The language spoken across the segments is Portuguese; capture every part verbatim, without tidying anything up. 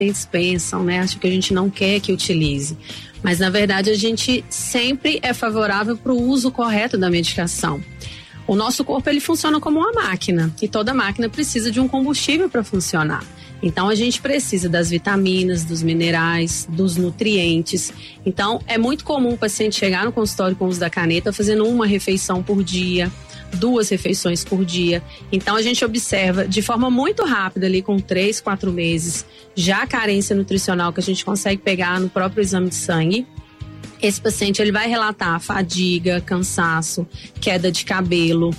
pacientes pensam, né? Acho que a gente não quer que utilize. Mas, na verdade, a gente sempre é favorável para o uso correto da medicação. O nosso corpo, ele funciona como uma máquina. E toda máquina precisa de um combustível para funcionar. Então, a gente precisa das vitaminas, dos minerais, dos nutrientes. Então, é muito comum o paciente chegar no consultório com o uso da caneta fazendo uma refeição por dia, duas refeições por dia. Então, a gente observa de forma muito rápida ali com três, quatro meses, já a carência nutricional que a gente consegue pegar no próprio exame de sangue. Esse paciente, ele vai relatar fadiga, cansaço, queda de cabelo,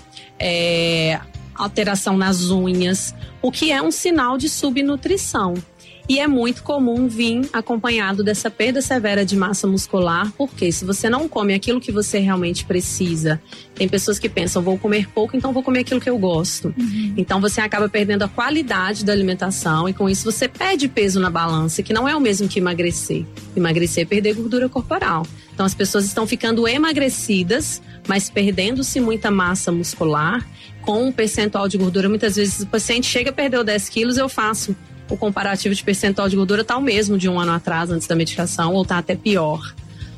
é, alteração nas unhas, o que é um sinal de subnutrição. E é muito comum vir acompanhado dessa perda severa de massa muscular, porque se você não come aquilo que você realmente precisa, tem pessoas que pensam, vou comer pouco, então vou comer aquilo que eu gosto. Uhum. Então você acaba perdendo a qualidade da alimentação e com isso você perde peso na balança, que não é o mesmo que emagrecer. Emagrecer é perder gordura corporal. Então as pessoas estão ficando emagrecidas, mas perdendo-se muita massa muscular, com um percentual de gordura. Muitas vezes o paciente chega a perder dez quilos, eu faço o comparativo de percentual de gordura tá o mesmo de um ano atrás, antes da medicação, ou tá até pior.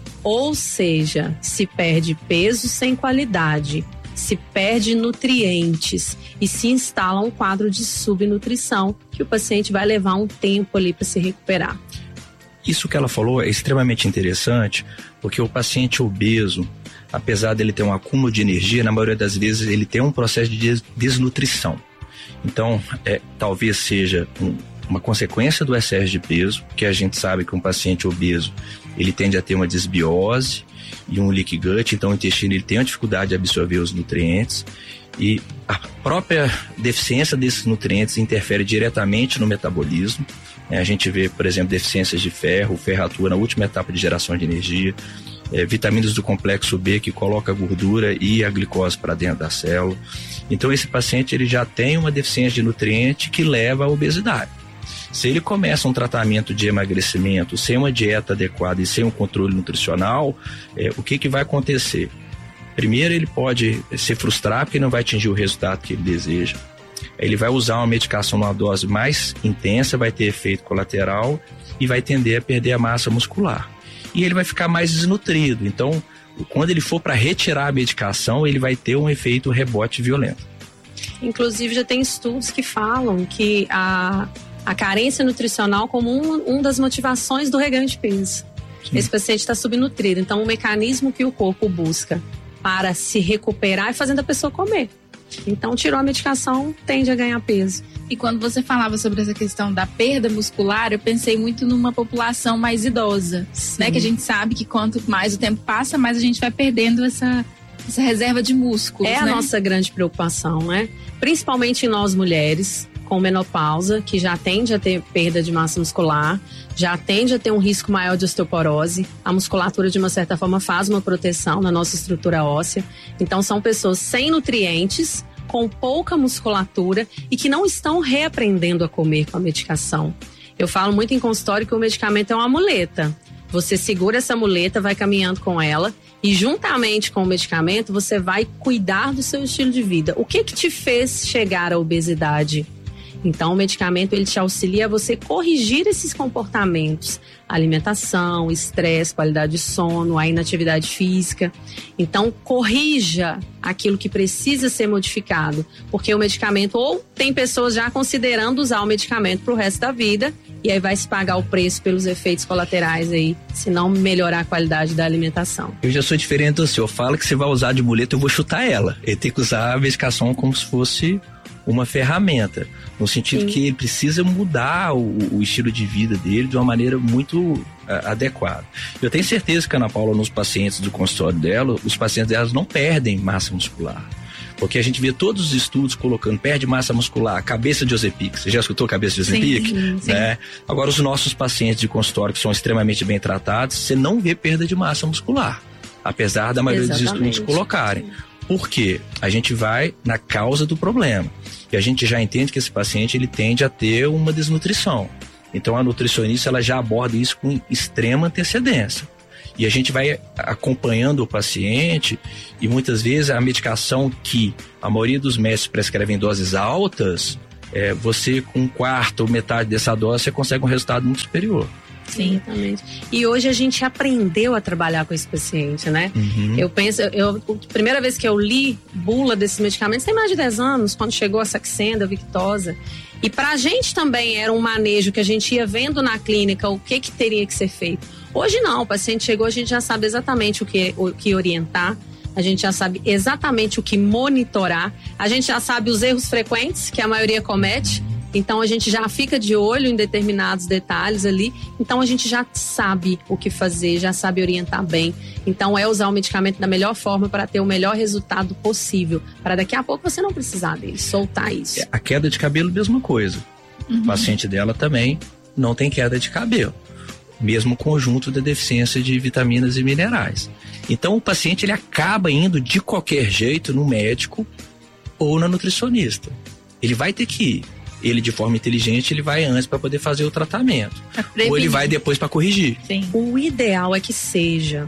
Ou seja, se perde peso sem qualidade, se perde nutrientes e se instala um quadro de subnutrição que o paciente vai levar um tempo ali para se recuperar. Isso que ela falou é extremamente interessante, porque o paciente obeso, apesar dele ter um acúmulo de energia, na maioria das vezes ele tem um processo de desnutrição. Então, é, talvez seja um uma consequência do excesso de peso, que a gente sabe que um paciente obeso, ele tende a ter uma desbiose e um leaky gut, então o intestino ele tem uma dificuldade de absorver os nutrientes e a própria deficiência desses nutrientes interfere diretamente no metabolismo. É, a gente vê, por exemplo, deficiências de ferro, o ferro atua na última etapa de geração de energia, é, vitaminas do complexo B que coloca a gordura e a glicose para dentro da célula. Então esse paciente ele já tem uma deficiência de nutriente que leva à obesidade. Se ele começa um tratamento de emagrecimento sem uma dieta adequada e sem um controle nutricional, é, o que, que vai acontecer? Primeiro, ele pode se frustrar porque não vai atingir o resultado que ele deseja. Ele vai usar uma medicação numa dose mais intensa, vai ter efeito colateral e vai tender a perder a massa muscular. E ele vai ficar mais desnutrido. Então, quando ele for para retirar a medicação, ele vai ter um efeito rebote violento. Inclusive, já tem estudos que falam que a... a carência nutricional como um, um das motivações do reganho de peso. Sim. Esse paciente está subnutrido. Então, o mecanismo que o corpo busca para se recuperar é fazendo a pessoa comer. Então, tirou a medicação, tende a ganhar peso. E quando você falava sobre essa questão da perda muscular, eu pensei muito numa população mais idosa, né? Que a gente sabe que quanto mais o tempo passa, mais a gente vai perdendo essa, essa reserva de músculos, É né? a nossa grande preocupação, né? Principalmente em nós mulheres, com menopausa, que já tende a ter perda de massa muscular, já tende a ter um risco maior de osteoporose. A musculatura, de uma certa forma, faz uma proteção na nossa estrutura óssea. Então, são pessoas sem nutrientes, com pouca musculatura e que não estão reaprendendo a comer com a medicação. Eu falo muito em consultório que o medicamento é uma muleta. Você segura essa muleta, vai caminhando com ela e, juntamente com o medicamento, você vai cuidar do seu estilo de vida. O que que te fez chegar à obesidade? Então, o medicamento, ele te auxilia a você corrigir esses comportamentos. Alimentação, estresse, qualidade de sono, a inatividade física. Então, corrija aquilo que precisa ser modificado. Porque o medicamento, ou tem pessoas já considerando usar o medicamento para o resto da vida, e aí vai se pagar o preço pelos efeitos colaterais aí, se não melhorar a qualidade da alimentação. Eu já sou diferente do senhor. Fala que você vai usar de muleta, eu vou chutar ela. Ele tem que usar a medicação como se fosse uma ferramenta, no sentido Sim. que ele precisa mudar o, o estilo de vida dele de uma maneira muito uh, adequada. Eu tenho certeza que a Ana Paula, nos pacientes do consultório dela, os pacientes delas não perdem massa muscular. Porque a gente vê todos os estudos colocando perde massa muscular, cabeça de Ozempic. Você já escutou cabeça de Ozempic? Sim, sim, né? Sim. Agora, os nossos pacientes de consultório que são extremamente bem tratados, você não vê perda de massa muscular, apesar da maioria Exatamente. dos estudos colocarem. Por quê? A gente vai na causa do problema. E a gente já entende que esse paciente ele tende a ter uma desnutrição. Então a nutricionista ela já aborda isso com extrema antecedência. E a gente vai acompanhando o paciente e muitas vezes a medicação que a maioria dos médicos prescrevem em doses altas, é, você com um quarto ou metade dessa dose, você consegue um resultado muito superior. Sim, exatamente. E hoje a gente aprendeu a trabalhar com esse paciente, né? Uhum. Eu penso, eu, a primeira vez que eu li bula desses medicamentos tem mais de dez anos, quando chegou a Saxenda, a Victoza. E pra gente também era um manejo que a gente ia vendo na clínica o que que teria que ser feito. Hoje não, o paciente chegou, a gente já sabe exatamente o que, o que orientar, a gente já sabe exatamente o que monitorar, a gente já sabe os erros frequentes que a maioria comete. Então a gente já fica de olho em determinados detalhes ali, então a gente já sabe o que fazer, já sabe orientar bem. Então é usar o medicamento da melhor forma para ter o melhor resultado possível, para daqui a pouco você não precisar dele, soltar isso. A queda de cabelo, mesma coisa. Uhum. O paciente dela também não tem queda de cabelo, mesmo conjunto da deficiência de vitaminas e minerais. Então o paciente ele acaba indo de qualquer jeito no médico ou na nutricionista. Ele vai ter que ir. Ele, de forma inteligente, ele vai antes para poder fazer o tratamento. Ou ele vai depois para corrigir. Sim. O ideal é que seja.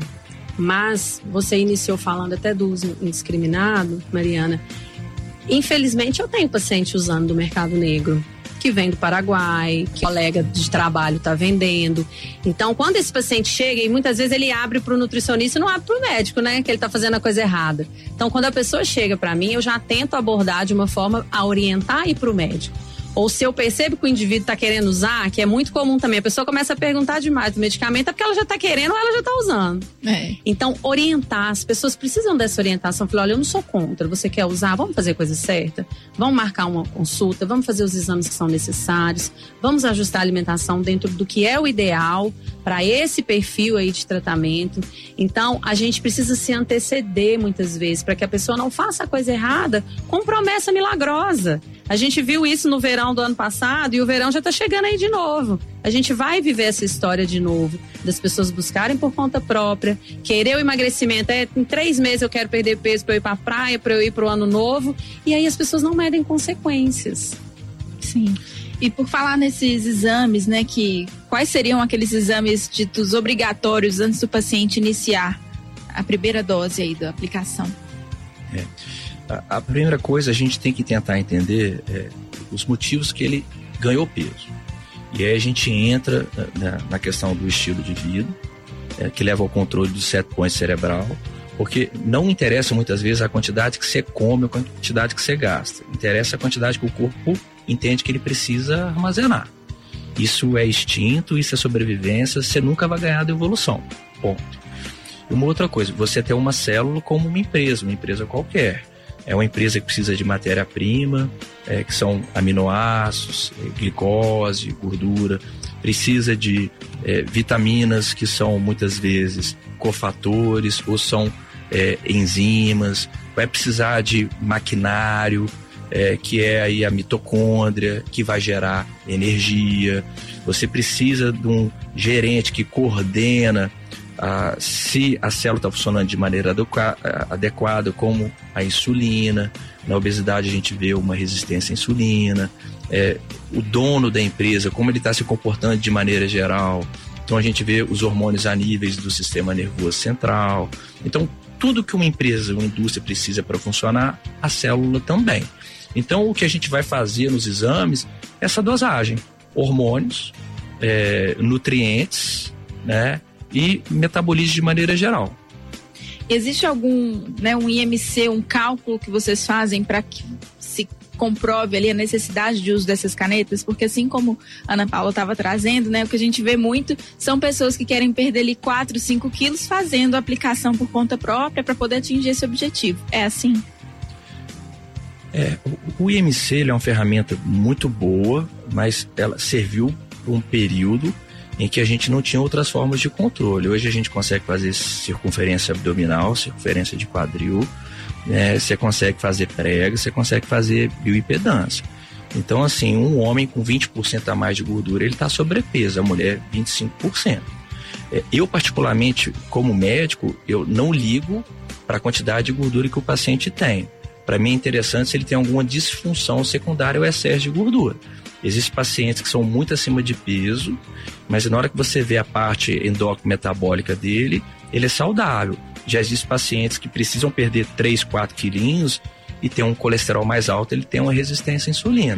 Mas você iniciou falando até do uso indiscriminado, Mariana. Infelizmente, eu tenho paciente usando do mercado negro, que vem do Paraguai, que o colega de trabalho está vendendo. Então, quando esse paciente chega, e muitas vezes ele abre para o nutricionista e não abre para o médico, né? Que ele está fazendo a coisa errada. Então, quando a pessoa chega para mim, eu já tento abordar de uma forma a orientar e ir para o médico. Ou se eu percebo que o indivíduo está querendo usar, que é muito comum também, a pessoa começa a perguntar demais do medicamento, é porque ela já está querendo ou ela já está usando. É. Então, orientar, as pessoas precisam dessa orientação. Falar, olha, eu não sou contra, você quer usar, vamos fazer a coisa certa, vamos marcar uma consulta, vamos fazer os exames que são necessários, vamos ajustar a alimentação dentro do que é o ideal para esse perfil aí de tratamento. Então, a gente precisa se anteceder muitas vezes, para que a pessoa não faça a coisa errada com promessa milagrosa. A gente viu isso no verão do ano passado e o verão já está chegando aí de novo. A gente vai viver essa história de novo, das pessoas buscarem por conta própria, querer o emagrecimento, é, em três meses eu quero perder peso para eu ir para a praia, para eu ir para o ano novo, e aí as pessoas não medem consequências. Sim. E por falar nesses exames, né, que quais seriam aqueles exames ditos obrigatórios antes do paciente iniciar a primeira dose aí da aplicação? É. A, a primeira coisa, a gente tem que tentar entender é, os motivos que ele ganhou peso. E aí a gente entra na, na questão do estilo de vida, é, que leva ao controle do set point cerebral, porque não interessa muitas vezes a quantidade que você come ou a quantidade que você gasta. Interessa a quantidade que o corpo entende que ele precisa armazenar. Isso é instinto, isso é sobrevivência, você nunca vai ganhar da evolução. Ponto. E uma outra coisa, você tem uma célula como uma empresa, uma empresa qualquer. É uma empresa que precisa de matéria-prima, é, que são aminoácidos, é, glicose, gordura. Precisa de é, vitaminas, que são muitas vezes cofatores ou são é, enzimas. Vai precisar de maquinário, é, que é aí a mitocôndria, que vai gerar energia. Você precisa de um gerente que coordena Ah, se a célula está funcionando de maneira adequa- adequada, como a insulina. Na obesidade a gente vê uma resistência à insulina, é, o dono da empresa, como ele está se comportando de maneira geral. Então a gente vê os hormônios a níveis do sistema nervoso central. Então tudo que uma empresa, uma indústria precisa para funcionar, a célula também. Então o que a gente vai fazer nos exames é essa dosagem, hormônios, é, nutrientes, né, e metabolismo de maneira geral. Existe algum, né, um I M C, um cálculo que vocês fazem para que se comprove ali a necessidade de uso dessas canetas? Porque assim como a Ana Paula estava trazendo, né, o que a gente vê muito são pessoas que querem perder ali quatro, cinco quilos fazendo a aplicação por conta própria para poder atingir esse objetivo. É assim? É, o, o I M C ele é uma ferramenta muito boa, mas ela serviu por um período em que a gente não tinha outras formas de controle. Hoje a gente consegue fazer circunferência abdominal, circunferência de quadril, né? Você consegue fazer prega, você consegue fazer bioimpedância. Então, assim, um homem com vinte por cento a mais de gordura, ele está sobrepeso, a mulher vinte e cinco por cento. É, eu, particularmente, como médico, eu não ligo para a quantidade de gordura que o paciente tem. Para mim é interessante se ele tem alguma disfunção secundária ou excesso de gordura. Existem pacientes que são muito acima de peso, mas na hora que você vê a parte endócrino-metabólica dele, ele é saudável. Já existem pacientes que precisam perder três, quatro quilinhos e tem um colesterol mais alto, ele tem uma resistência à insulina.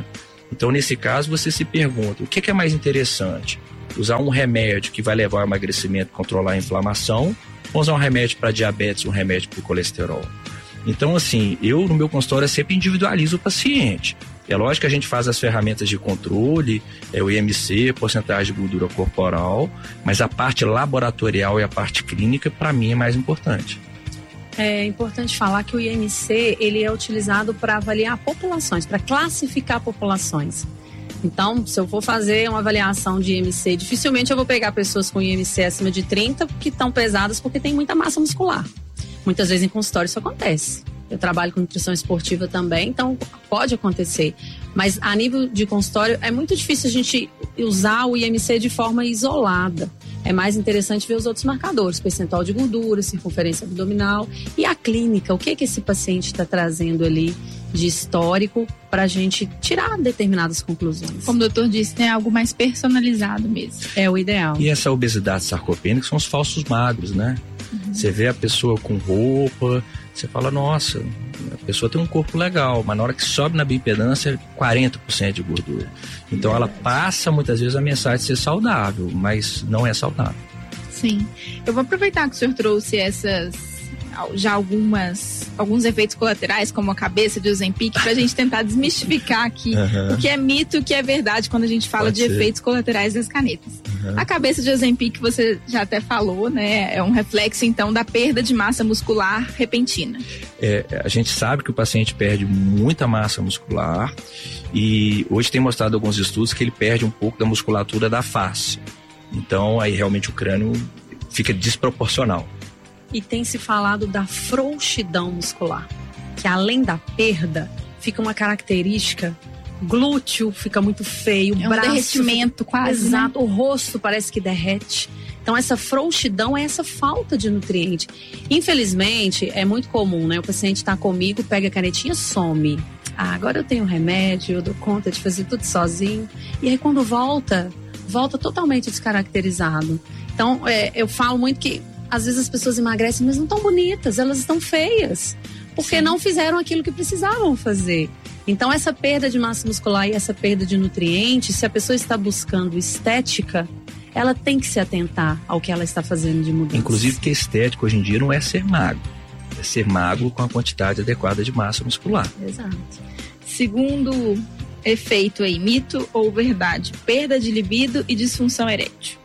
Então, nesse caso, você se pergunta, o que, que é mais interessante? Usar um remédio que vai levar ao emagrecimento, controlar a inflamação, ou usar um remédio para diabetes, um remédio para o colesterol? Então, assim, eu no meu consultório sempre individualizo o paciente. É lógico que a gente faz as ferramentas de controle, é o I M C, porcentagem de gordura corporal, mas a parte laboratorial e a parte clínica, para mim, é mais importante. É importante falar que o I M C ele é utilizado para avaliar populações, para classificar populações. Então, se eu for fazer uma avaliação de I M C, dificilmente eu vou pegar pessoas com I M C acima de trinta que estão pesadas porque tem muita massa muscular. Muitas vezes em consultório isso acontece. Eu trabalho com nutrição esportiva também, então pode acontecer. Mas a nível de consultório é muito difícil a gente usar o I M C de forma isolada. É mais interessante ver os outros marcadores, percentual de gordura, circunferência abdominal e a clínica. O que, que esse paciente está trazendo ali de histórico para a gente tirar determinadas conclusões. Como o doutor disse, é algo mais personalizado mesmo. É o ideal. E essa obesidade sarcopênica são os falsos magros, né? Uhum. Você vê a pessoa com roupa, você fala, nossa, a pessoa tem um corpo legal, mas na hora que sobe na bioimpedância é quarenta por cento de gordura. Então ela passa muitas vezes a mensagem de ser saudável, mas não é saudável. Sim. Eu vou aproveitar que o senhor trouxe essas já algumas alguns efeitos colaterais, como a cabeça de Ozempic, para a gente tentar desmistificar aqui uhum. o que é mito e o que é verdade quando a gente fala Pode de ser. efeitos colaterais das canetas. Uhum. A cabeça de Ozempic, você já até falou, né? É um reflexo, então, da perda de massa muscular repentina. É, a gente sabe que o paciente perde muita massa muscular e hoje tem mostrado alguns estudos que ele perde um pouco da musculatura da face. Então, aí realmente o crânio fica desproporcional. E tem se falado da frouxidão muscular, que além da perda, fica uma característica, glúteo fica muito feio, é o braço... um derretimento fica, quase, Exato, né? O rosto parece que derrete. Então essa frouxidão é essa falta de nutriente. Infelizmente, é muito comum, né? O paciente está comigo, pega a canetinha, some. Ah, agora eu tenho remédio, eu dou conta de fazer tudo sozinho. E aí quando volta, volta totalmente descaracterizado. Então, é, eu falo muito que às vezes as pessoas emagrecem, mas não estão bonitas, elas estão feias, porque Sim. não fizeram aquilo que precisavam fazer. Então essa perda de massa muscular e essa perda de nutrientes, se a pessoa está buscando estética, ela tem que se atentar ao que ela está fazendo de mudança. Inclusive que estética hoje em dia não é ser magro, é ser magro com a quantidade adequada de massa muscular. Exato. Segundo efeito aí, mito ou verdade? Perda de libido e disfunção erétil.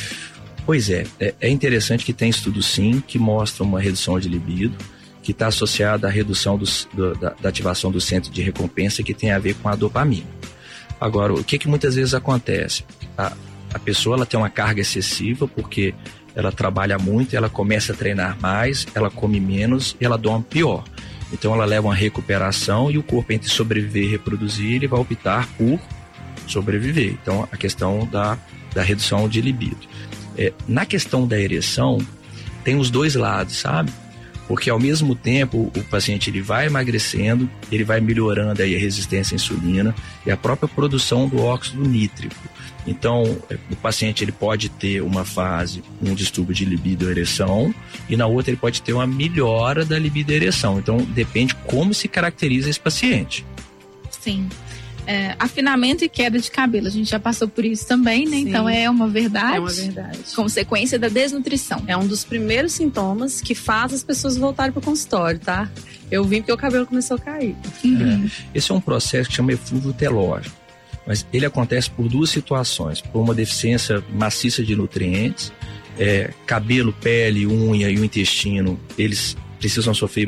Pois é, é interessante que tem estudos sim que mostram uma redução de libido, que está associada à redução dos, do, da, da ativação do centro de recompensa, que tem a ver com a dopamina. Agora, o que que muitas vezes acontece? A, a pessoa ela tem uma carga excessiva porque ela trabalha muito, ela começa a treinar mais, ela come menos e ela dorme pior. Então ela leva uma recuperação e o corpo, entre sobreviver e reproduzir, ele vai optar por sobreviver. Então a questão da, da redução de libido. É, na questão da ereção, tem os dois lados, sabe? Porque ao mesmo tempo o paciente ele vai emagrecendo, ele vai melhorando aí a resistência à insulina e a própria produção do óxido nítrico. Então o paciente ele pode ter uma fase, um distúrbio de libido e ereção, e na outra ele pode ter uma melhora da libido e ereção. Então depende como se caracteriza esse paciente. Sim. É, afinamento e queda de cabelo, a gente já passou por isso também, né? Sim. Então é uma verdade. É uma verdade. Consequência da desnutrição. É um dos primeiros sintomas que faz as pessoas voltarem para o consultório, tá? Eu vim porque o cabelo começou a cair. Uhum. É, esse é um processo que chama eflúvio telógeno, mas ele acontece por duas situações: por uma deficiência maciça de nutrientes, é, cabelo, pele, unha e o intestino, eles precisam sofrer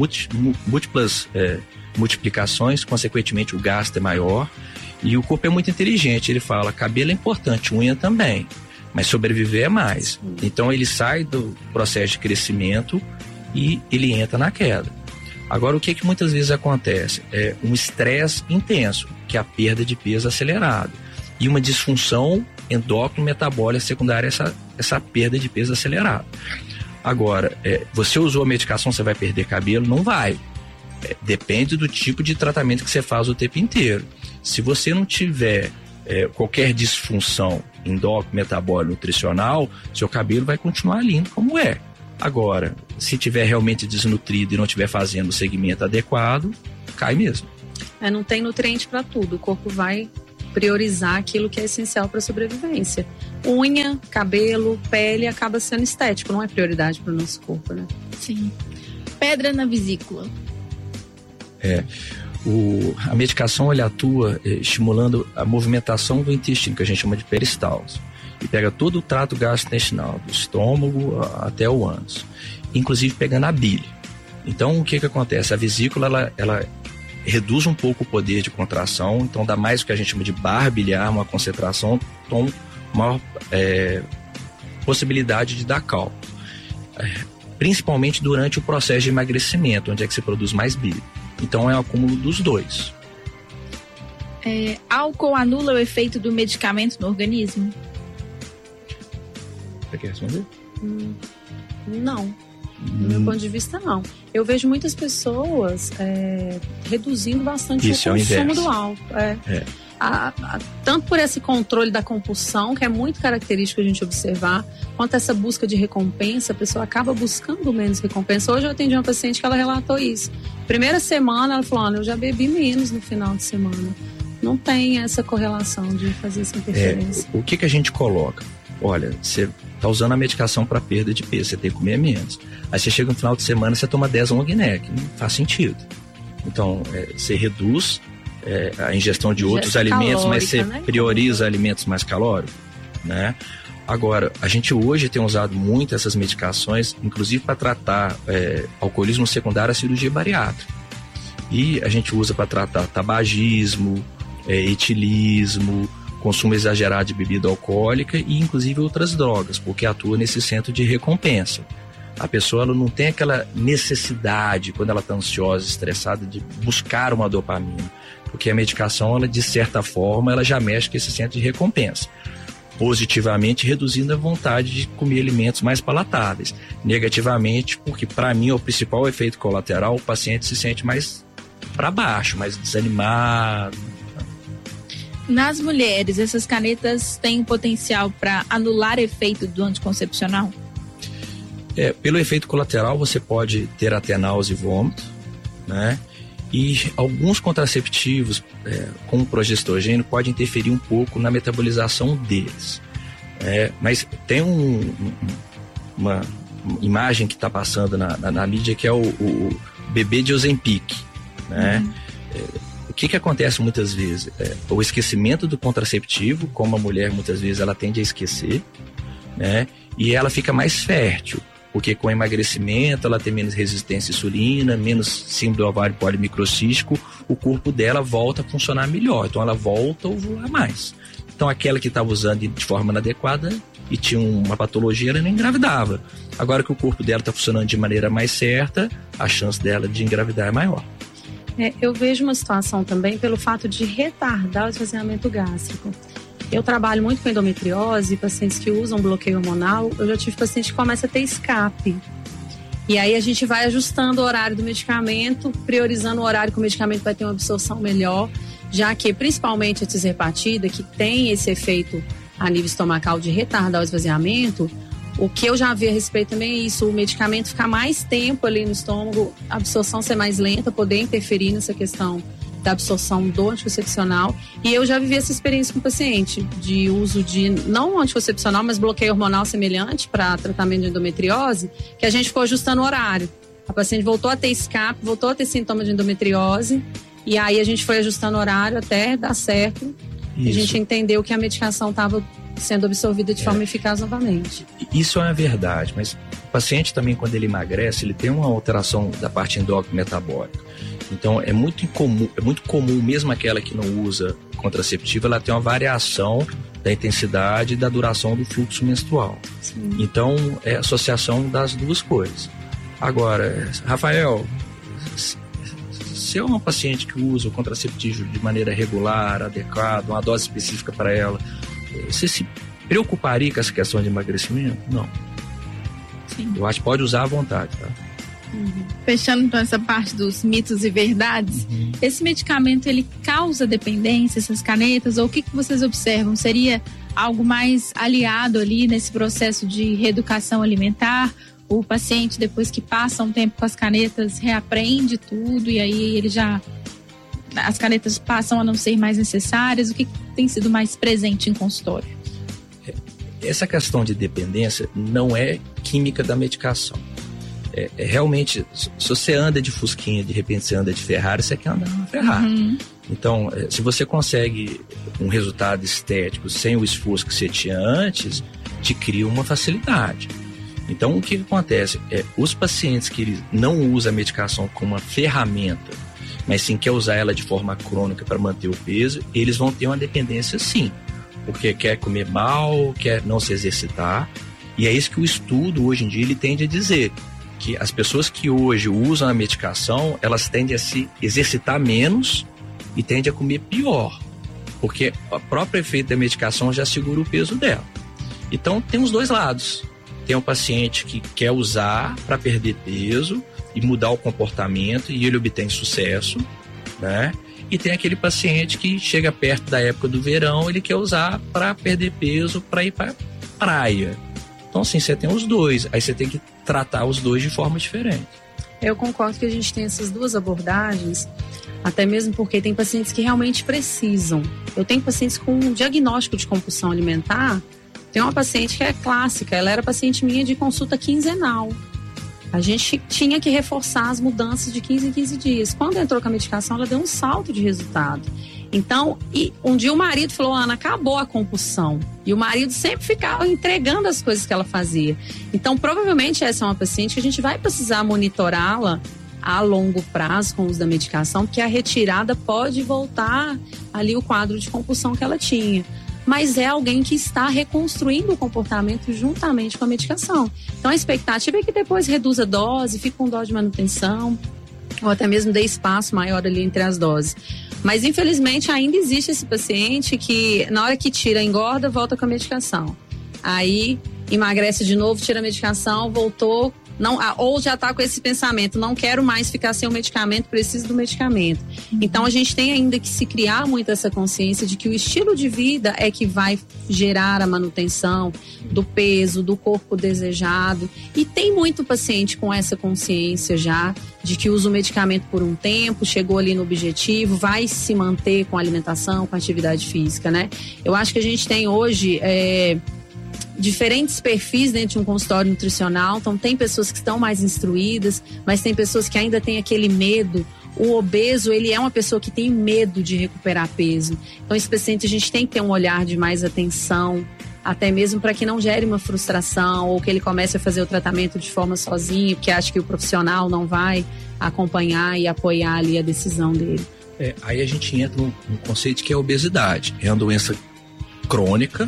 múltiplas é, multiplicações, consequentemente o gasto é maior e o corpo é muito inteligente, ele fala, cabelo é importante, unha também, mas sobreviver é mais. Então ele sai do processo de crescimento e ele entra na queda. Agora o que que muitas vezes acontece? É um estresse intenso, que é a perda de peso acelerado, e uma disfunção endócrino-metabólica secundária a essa, essa perda de peso acelerado. Agora, é, você usou a medicação, você vai perder cabelo? Não vai. É, depende do tipo de tratamento que você faz o tempo inteiro. Se você não tiver é, qualquer disfunção endócrino, metabólica, nutricional, seu cabelo vai continuar lindo como é. Agora, se tiver realmente desnutrido e não estiver fazendo o segmento adequado, cai mesmo. É, não tem nutriente para tudo. O corpo vai priorizar aquilo que é essencial para a sobrevivência. Unha, cabelo, pele acaba sendo estético, não é prioridade para o nosso corpo, né? Sim. Pedra na vesícula. É, o, a medicação ele atua eh, estimulando a movimentação do intestino, que a gente chama de peristalse, e pega todo o trato gastrointestinal, do estômago a, até o ânus, inclusive pegando a bile. Então, o que que acontece? A vesícula, ela, ela reduz um pouco o poder de contração, então dá mais o que a gente chama de barra biliar, uma concentração, então maior é, possibilidade de dar cálculo. É, principalmente durante o processo de emagrecimento, onde é que se produz mais bile. Então é o acúmulo dos dois. É, álcool anula o efeito do medicamento no organismo? Você quer responder? Hum, não. Do meu ponto de vista, não. Eu vejo muitas pessoas é, reduzindo bastante Isso, o consumo é o do álcool. É. É. A, a, tanto por esse controle da compulsão, que é muito característico a gente observar, quanto essa busca de recompensa, a pessoa acaba buscando menos recompensa. Hoje eu atendi uma paciente que ela relatou isso. Primeira semana, ela falou, olha, eu já bebi menos no final de semana. Não tem essa correlação de fazer essa interferência. É, o que que a gente coloca? Olha, você tá usando a medicação para perda de peso, você tem que comer menos. Aí você chega no final de semana, você toma dez long neck, não faz sentido. Então, é, você reduz é, a ingestão de outros alimentos, mas você né? prioriza alimentos mais calóricos, né? Agora, a gente hoje tem usado muito essas medicações, inclusive para tratar é, alcoolismo secundário à cirurgia bariátrica. E a gente usa para tratar tabagismo, é, etilismo, consumo exagerado de bebida alcoólica e inclusive outras drogas, porque atua nesse centro de recompensa. A pessoa ela não tem aquela necessidade, quando ela está ansiosa, estressada, de buscar uma dopamina, porque a medicação, ela, de certa forma, ela já mexe com esse centro de recompensa, positivamente reduzindo a vontade de comer alimentos mais palatáveis, negativamente, porque para mim é o principal efeito colateral, o paciente se sente mais para baixo, mais desanimado. Nas mulheres, essas canetas têm potencial para anular efeito do anticoncepcional? É, pelo efeito colateral, você pode ter até náusea e vômito, né? E alguns contraceptivos, é, como o progesterogênio, podem interferir um pouco na metabolização deles. É, mas tem um, uma imagem que está passando na, na, na mídia que é o, o bebê de Ozempic, né? Uhum. É, o que que acontece muitas vezes? É, o esquecimento do contraceptivo, como a mulher muitas vezes ela tende a esquecer, né? E ela fica mais fértil, porque com emagrecimento ela tem menos resistência à insulina, menos síndrome do ovário polimicrocístico, o corpo dela volta a funcionar melhor, então ela volta a ovular mais. Então aquela que estava usando de forma inadequada e tinha uma patologia, ela não engravidava. Agora que o corpo dela está funcionando de maneira mais certa, a chance dela de engravidar é maior. É, eu vejo uma situação também pelo fato de retardar o esvaziamento gástrico. Eu trabalho muito com endometriose, pacientes que usam bloqueio hormonal. Eu já tive paciente que começa a ter escape. E aí a gente vai ajustando o horário do medicamento, priorizando o horário que o medicamento vai ter uma absorção melhor, já que principalmente a tirzepatida, que tem esse efeito a nível estomacal de retardar o esvaziamento, o que eu já vi a respeito também é isso, o medicamento ficar mais tempo ali no estômago, a absorção ser mais lenta, poder interferir nessa questão da absorção do anticoncepcional. E eu já vivi essa experiência com o paciente, de uso de, não anticoncepcional, mas bloqueio hormonal semelhante para tratamento de endometriose, que a gente ficou ajustando o horário. A paciente voltou a ter escape, voltou a ter sintoma de endometriose, e aí a gente foi ajustando o horário até dar certo. Isso. A gente entendeu que a medicação estava sendo absorvida de forma é. eficaz novamente. Isso é uma verdade, mas o paciente também, quando ele emagrece, ele tem uma alteração da parte endócrina metabólica. Então é muito incomum, é muito comum, mesmo aquela que não usa contraceptivo, ela tem uma variação da intensidade e da duração do fluxo menstrual. Sim. Então é associação das duas coisas. Agora, Rafael, se é uma paciente que usa o contraceptivo de maneira regular, adequada, uma dose específica para ela, você se preocuparia com essa questão de emagrecimento? Não. Sim. Eu acho que pode usar à vontade, tá? Uhum. Fechando então essa parte dos mitos e verdades, uhum. Esse medicamento ele causa dependência, essas canetas, ou o que, que vocês observam? Seria algo mais aliado ali nesse processo de reeducação alimentar? O paciente, depois que passa um tempo com as canetas, reaprende tudo e aí ele já as canetas passam a não ser mais necessárias? O que tem sido mais presente em consultório? Essa questão de dependência não é química da medicação. É, é realmente, se você anda de Fusquinha, de repente você anda de Ferrari, você quer andar numa Ferrari. Uhum. Então, se você consegue um resultado estético sem o esforço que você tinha antes, te cria uma facilidade. Então, o que acontece? É, os pacientes que não usam a medicação como uma ferramenta, mas sim quer usar ela de forma crônica para manter o peso, eles vão ter uma dependência sim, porque quer comer mal, quer não se exercitar, e é isso que o estudo hoje em dia ele tende a dizer, que as pessoas que hoje usam a medicação, elas tendem a se exercitar menos e tendem a comer pior, porque o próprio efeito da medicação já segura o peso dela. Então tem os dois lados. Tem um paciente que quer usar para perder peso e mudar o comportamento e ele obtém sucesso, né? E tem aquele paciente que chega perto da época do verão, ele quer usar para perder peso, para ir para praia. Então assim, você tem os dois, aí você tem que tratar os dois de forma diferente. Eu concordo que a gente tem essas duas abordagens, até mesmo porque tem pacientes que realmente precisam. Eu tenho pacientes com um diagnóstico de compulsão alimentar. Tem uma paciente que é clássica, ela era paciente minha de consulta quinzenal. A gente tinha que reforçar as mudanças de quinze em quinze dias. Quando entrou com a medicação, ela deu um salto de resultado. Então, e um dia o marido falou, Ana, acabou a compulsão. E o marido sempre ficava entregando as coisas que ela fazia. Então, provavelmente essa é uma paciente que a gente vai precisar monitorá-la a longo prazo com o uso da medicação, porque a retirada pode voltar ali o quadro de compulsão que ela tinha. Mas é alguém que está reconstruindo o comportamento juntamente com a medicação. Então a expectativa é que depois reduza a dose, fique com dose de manutenção, ou até mesmo dê espaço maior ali entre as doses. Mas infelizmente ainda existe esse paciente que na hora que tira, engorda, volta com a medicação. Aí emagrece de novo, tira a medicação, voltou, não, ou já está com esse pensamento, não quero mais ficar sem o medicamento, preciso do medicamento. Então a gente tem ainda que se criar muito essa consciência de que o estilo de vida é que vai gerar a manutenção do peso, do corpo desejado, e tem muito paciente com essa consciência já de que usa o medicamento por um tempo, chegou ali no objetivo, vai se manter com a alimentação, com a atividade física, né? Eu acho que a gente tem hoje é, diferentes perfis dentro de um consultório nutricional. Então tem pessoas que estão mais instruídas, mas tem pessoas que ainda têm aquele medo. O obeso, ele é uma pessoa que tem medo de recuperar peso. Então esse paciente a gente tem que ter um olhar de mais atenção, até mesmo para que não gere uma frustração ou que ele comece a fazer o tratamento de forma sozinho, porque acha que o profissional não vai acompanhar e apoiar ali a decisão dele. É, aí a gente entra num, num conceito que é a obesidade. É uma doença crônica,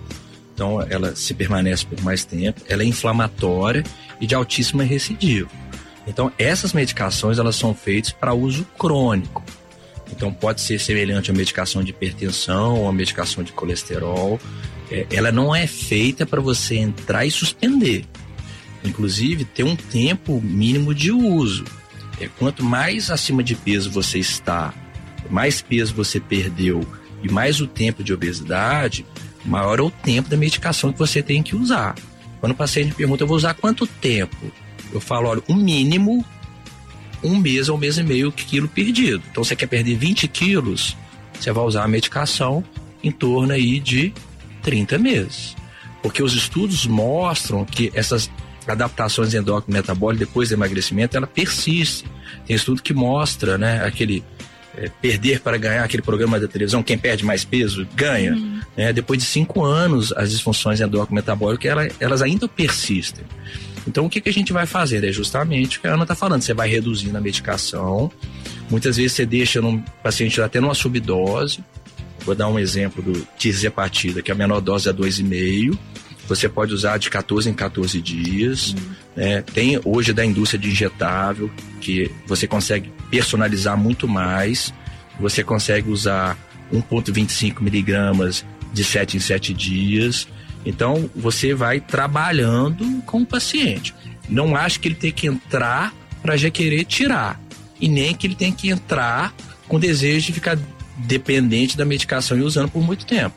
então ela se permanece por mais tempo, ela é inflamatória e de altíssima recidiva. Então essas medicações elas são feitas para uso crônico. Então pode ser semelhante a medicação de hipertensão ou a medicação de colesterol. É, ela não é feita para você entrar e suspender. Inclusive tem um tempo mínimo de uso. É, quanto mais acima de peso você está, mais peso você perdeu e mais o tempo de obesidade, maior é o tempo da medicação que você tem que usar. Quando o paciente me pergunta, eu vou usar quanto tempo? Eu falo, olha, o mínimo, um mês ou um mês e meio quilo perdido. Então, você quer perder vinte quilos, você vai usar a medicação em torno aí de trinta meses. Porque os estudos mostram que essas adaptações endócrino-metabólicas depois do emagrecimento, ela persiste. Tem estudo que mostra, né, aquele é, perder para ganhar, aquele programa da televisão, quem perde mais peso, ganha. Uhum. É, depois de cinco anos, as disfunções endócrino-metabólicas, elas, elas ainda persistem. Então, o que, que a gente vai fazer? É justamente o que a Ana está falando, você vai reduzindo a medicação, muitas vezes você deixa um paciente até numa subdose. Vou dar um exemplo do tirzepatida, que a menor dose é dois vírgula cinco. Você pode usar de quatorze em quatorze dias. Uhum. Né? Tem hoje da indústria de injetável, que você consegue personalizar muito mais. Você consegue usar um vírgula vinte e cinco miligramas de sete em sete dias. Então, você vai trabalhando com o paciente. Não acho que ele tem que entrar para já querer tirar. E nem que ele tem que entrar com desejo de ficar dependente da medicação e usando por muito tempo.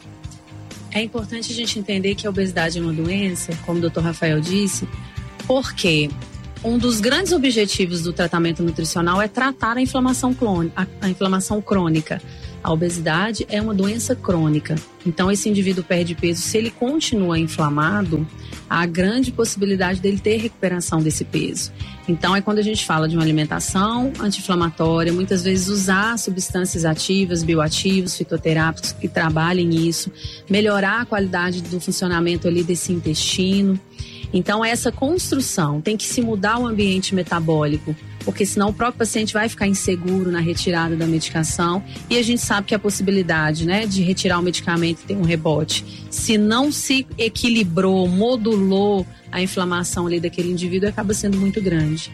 É importante a gente entender que a obesidade é uma doença, como o doutor Rafael disse, porque um dos grandes objetivos do tratamento nutricional é tratar a inflamação crônica, a, a inflamação crônica. A obesidade é uma doença crônica. Então, esse indivíduo perde peso, se ele continua inflamado, há grande possibilidade dele ter recuperação desse peso. Então, é quando a gente fala de uma alimentação anti-inflamatória, muitas vezes usar substâncias ativas, bioativos, fitoterápicos que trabalhem nisso, melhorar a qualidade do funcionamento ali desse intestino. Então, essa construção tem que se mudar o ambiente metabólico, porque senão o próprio paciente vai ficar inseguro na retirada da medicação, e a gente sabe que a possibilidade, né, de retirar o medicamento e ter um rebote, se não se equilibrou, modulou a inflamação ali daquele indivíduo, acaba sendo muito grande.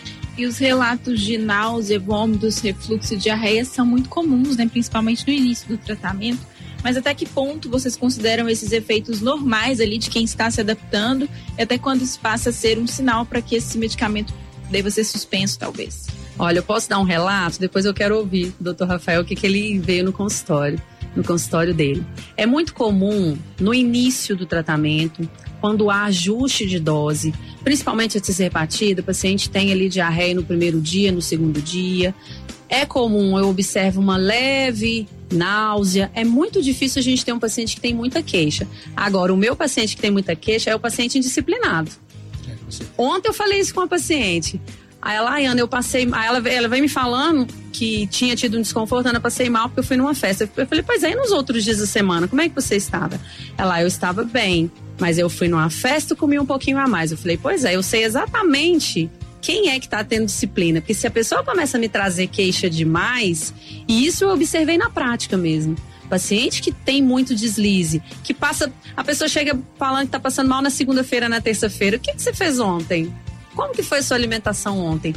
E os relatos de náusea, vômitos, refluxo e diarreia são muito comuns, né, principalmente no início do tratamento. Mas até que ponto vocês consideram esses efeitos normais ali de quem está se adaptando, e até quando isso passa a ser um sinal para que esse medicamento deva ser suspenso, talvez? Olha, eu posso dar um relato, depois eu quero ouvir do doutor Rafael o que, que ele veio no consultório, no consultório dele. É muito comum, no início do tratamento, quando há ajuste de dose, principalmente a cisrepatida, o paciente tem ali diarreia no primeiro dia, no segundo dia. É comum, eu observo uma leve náusea. É muito difícil a gente ter um paciente que tem muita queixa. Agora, o meu paciente que tem muita queixa é o paciente indisciplinado. Ontem eu falei isso com a paciente. Aí ela, Ana, eu passei... Aí ela, ela veio me falando que tinha tido um desconforto, Ana, eu passei mal porque eu fui numa festa. Eu falei, pois aí, nos outros dias da semana, como é que você estava? Ela, eu estava bem, mas eu fui numa festa e comi um pouquinho a mais. Eu falei, pois é, eu sei exatamente quem é que está tendo disciplina. Porque se a pessoa começa a me trazer queixa demais, e isso eu observei na prática mesmo. Paciente que tem muito deslize, que passa, a pessoa chega falando que está passando mal na segunda-feira, na terça-feira. O que, que você fez ontem? Como que foi a sua alimentação ontem?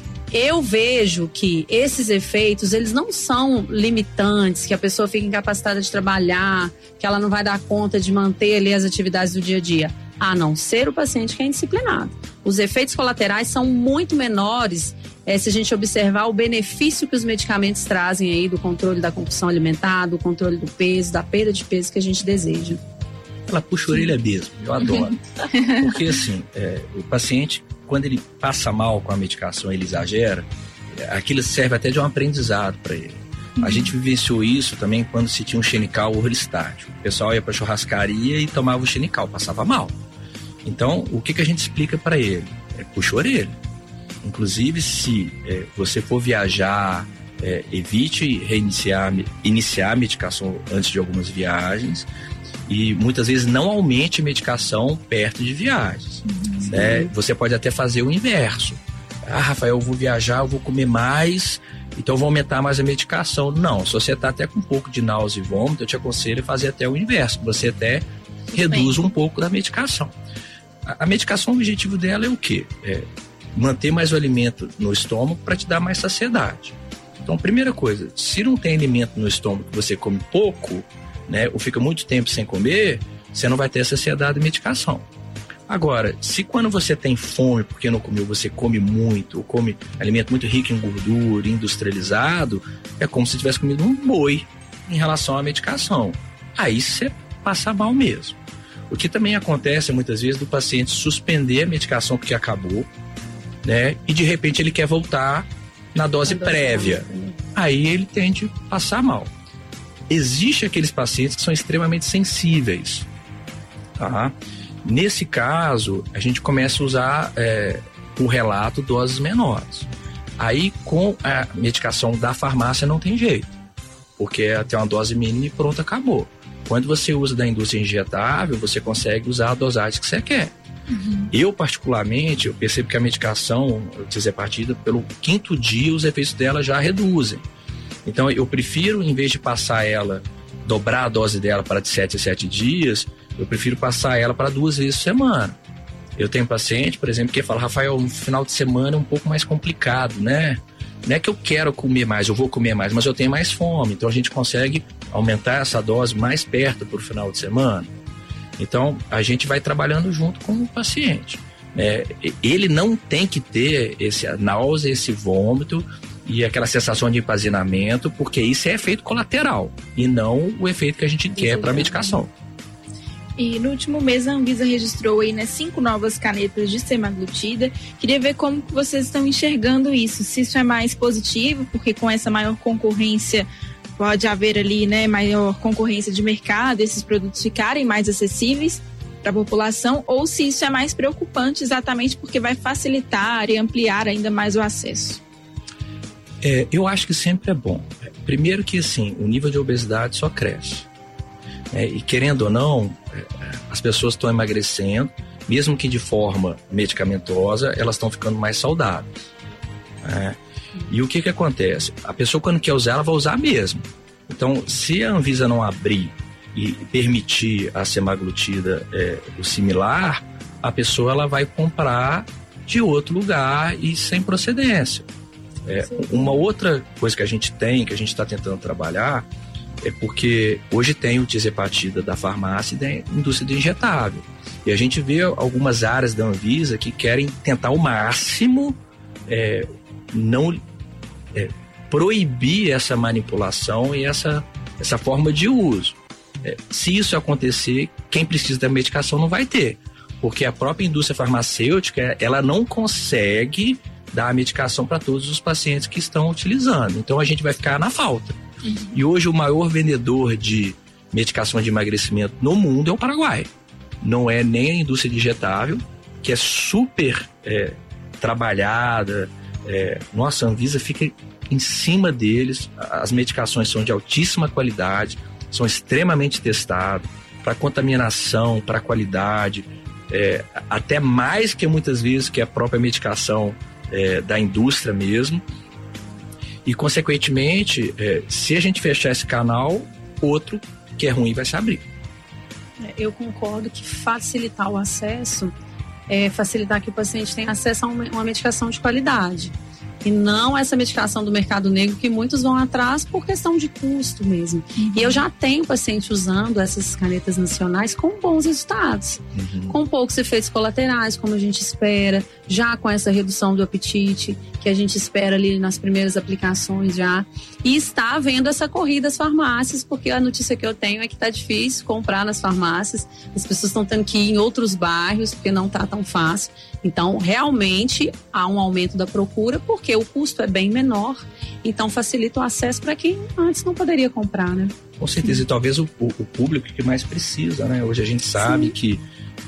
Eu vejo que esses efeitos, eles não são limitantes, que a pessoa fica incapacitada de trabalhar, que ela não vai dar conta de manter ali as atividades do dia a dia, a não ser o paciente que é indisciplinado. Os efeitos colaterais são muito menores É, se a gente observar o benefício que os medicamentos trazem aí do controle da compulsão alimentar, do controle do peso, da perda de peso que a gente deseja. Ela puxa a orelha mesmo, eu adoro. Porque assim, é, o paciente, quando ele passa mal com a medicação, ele exagera, aquilo serve até de um aprendizado para ele. Uhum. A gente vivenciou isso também quando se tinha um xenical orlistático. O pessoal ia para churrascaria e tomava o xenical, passava mal. Então, o que, que a gente explica para ele? É, puxa a orelha. Inclusive, se é, você for viajar, é, evite reiniciar iniciar a medicação antes de algumas viagens, e muitas vezes não aumente a medicação perto de viagens. Uhum. Né? Você pode até fazer o inverso. Ah, Rafael, eu vou viajar, eu vou comer mais, então eu vou aumentar mais a medicação. Não, se você está até com um pouco de náusea e vômito, eu te aconselho a fazer até o inverso, você até reduz um pouco da medicação. A, a medicação, o objetivo dela é o quê? É manter mais o alimento no estômago para te dar mais saciedade. Então, primeira coisa, se não tem alimento no estômago que você come pouco, né, ou fica muito tempo sem comer, você não vai ter saciedade da medicação. Agora, se quando você tem fome porque não comeu, você come muito, ou come alimento muito rico em gordura, industrializado, é como se tivesse comido um boi em relação à medicação. Aí você passa mal mesmo. O que também acontece muitas vezes do paciente suspender a medicação porque acabou, né? E de repente ele quer voltar na dose prévia. Aí ele tende a passar mal. Existem aqueles pacientes que são extremamente sensíveis, tá? Nesse caso, a gente começa a usar é, o relato doses menores. Aí com a medicação da farmácia não tem jeito, porque é até uma dose mínima e pronto, acabou. Quando você usa da indústria injetável, você consegue usar a dosagem que você quer. Uhum. Eu, particularmente, eu percebo que a medicação cisrepatida, pelo quinto dia, os efeitos dela já reduzem. Então, eu prefiro, em vez de passar ela, dobrar a dose dela para de sete a sete dias, eu prefiro passar ela para duas vezes por semana. Eu tenho paciente, por exemplo, que fala, Rafael, no final de semana é um pouco mais complicado, né? Não é que eu quero comer mais, eu vou comer mais, mas eu tenho mais fome. Então, a gente consegue aumentar essa dose mais perto para o final de semana. Então, a gente vai trabalhando junto com o paciente. É, ele não tem que ter esse náusea, esse vômito e aquela sensação de empazinamento, porque isso é efeito colateral e não o efeito que a gente quer para a medicação. E no último mês a Anvisa registrou aí, né, cinco novas canetas de semaglutida. Queria ver como que vocês estão enxergando isso, se isso é mais positivo, porque com essa maior concorrência pode haver ali, né, maior concorrência de mercado, esses produtos ficarem mais acessíveis para a população, ou se isso é mais preocupante exatamente porque vai facilitar e ampliar ainda mais o acesso. É, eu acho que sempre é bom. Primeiro que, assim, o nível de obesidade só cresce. É, e querendo ou não, as pessoas estão emagrecendo, mesmo que de forma medicamentosa, elas estão ficando mais saudáveis. É. E o que que acontece? A pessoa, quando quer usar, ela vai usar mesmo. Então, se a Anvisa não abrir e permitir a semaglutida é, o similar, a pessoa ela vai comprar de outro lugar e sem procedência. É, uma outra coisa que a gente tem, que a gente está tentando trabalhar, é porque hoje tem o tirzepatida da farmácia e da indústria do injetável. E a gente vê algumas áreas da Anvisa que querem tentar ao máximo é, não é, proibir essa manipulação e essa, essa forma de uso. É, se isso acontecer, quem precisa da medicação não vai ter. Porque a própria indústria farmacêutica, ela não consegue dar a medicação para todos os pacientes que estão utilizando. Então a gente vai ficar na falta. Uhum. E hoje o maior vendedor de medicação de emagrecimento no mundo é o Paraguai. Não é nem a indústria de injetável, que é super é, trabalhada. É, nossa, a Anvisa fica em cima deles. As medicações são de altíssima qualidade, são extremamente testadas para contaminação, para qualidade, é, até mais que muitas vezes que a própria medicação é, da indústria mesmo. E, consequentemente, é, se a gente fechar esse canal, outro que é ruim vai se abrir. Eu concordo que facilitar o acesso é facilitar que o paciente tenha acesso a uma, uma medicação de qualidade. E não essa medicação do mercado negro que muitos vão atrás por questão de custo mesmo. Uhum. E eu já tenho paciente usando essas canetas nacionais com bons resultados. Uhum. Com poucos efeitos colaterais, como a gente espera. Já com essa redução do apetite, que a gente espera ali nas primeiras aplicações já. E está havendo essa corrida às farmácias, porque a notícia que eu tenho é que está difícil comprar nas farmácias. As pessoas estão tendo que ir em outros bairros, porque não está tão fácil. Então, realmente, há um aumento da procura, porque o custo é bem menor, então facilita o acesso para quem antes não poderia comprar, né? Com certeza, Sim. e talvez o, o público que mais precisa, né? Hoje a gente sabe Sim. que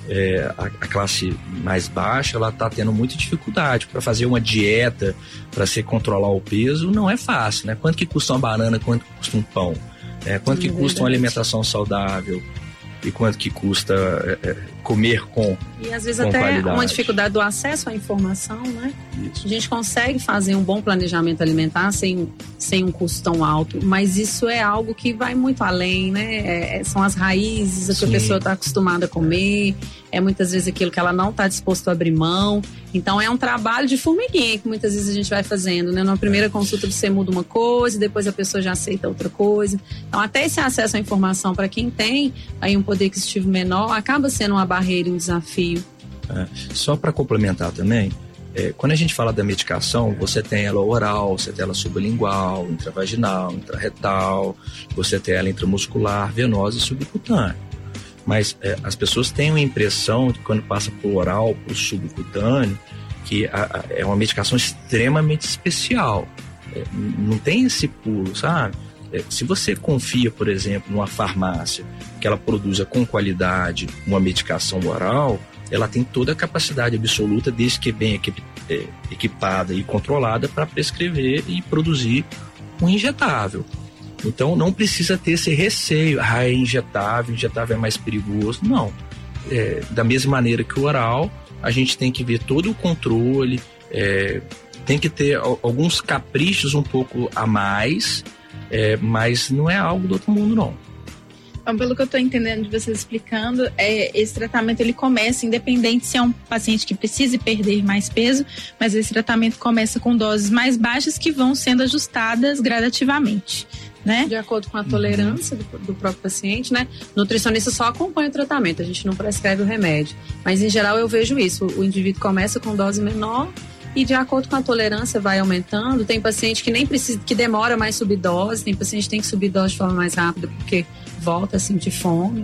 é, a, a classe mais baixa, ela está tendo muita dificuldade para fazer uma dieta, para se controlar o peso, não é fácil, né? Quanto que custa uma banana, quanto que custa um pão? É, quanto que custa uma alimentação saudável? E quanto que custa é, comer com E às vezes com até qualidade. Uma dificuldade do acesso à informação, né? Isso. A gente consegue fazer um bom planejamento alimentar sem, sem um custo tão alto, mas isso é algo que vai muito além, né? É, são as raízes, o que Sim. a pessoa está acostumada a comer, é muitas vezes aquilo que ela não está disposto a abrir mão. Então é um trabalho de formiguinha que muitas vezes a gente vai fazendo, né? Na primeira consulta você muda uma coisa, depois a pessoa já aceita outra coisa. Então até esse acesso à informação para quem tem aí um poder aquisitivo menor acaba sendo uma barreira e um desafio. É, só para complementar também, é, quando a gente fala da medicação, você tem ela oral, você tem ela sublingual, intravaginal, intrarretal, você tem ela intramuscular, venosa e subcutânea. Mas é, as pessoas têm uma impressão de quando passa por oral, por subcutâneo, que a, a, é uma medicação extremamente especial. É, não tem esse pulo, sabe? É, se você confia, por exemplo, numa farmácia que ela produza com qualidade uma medicação oral, ela tem toda a capacidade absoluta, desde que bem equip, é, equipada e controlada, para prescrever e produzir um injetável. Então não precisa ter esse receio, ah, é injetável, injetável é mais perigoso. Não. É, da mesma maneira que o oral, a gente tem que ver todo o controle, é, tem que ter alguns caprichos um pouco a mais, é, mas não é algo do outro mundo, não. Então, pelo que eu estou entendendo de vocês explicando, é, esse tratamento ele começa independente se é um paciente que precise perder mais peso, mas esse tratamento começa com doses mais baixas que vão sendo ajustadas gradativamente, né? De acordo com a tolerância do, do próprio paciente, né? Nutricionista só acompanha o tratamento, a gente não prescreve o remédio. Mas, em geral, eu vejo isso. O indivíduo começa com dose menor e, de acordo com a tolerância, vai aumentando. Tem paciente que nem precisa, que demora mais subir dose, tem paciente que tem que subir dose de forma mais rápida porque volta a sentir fome.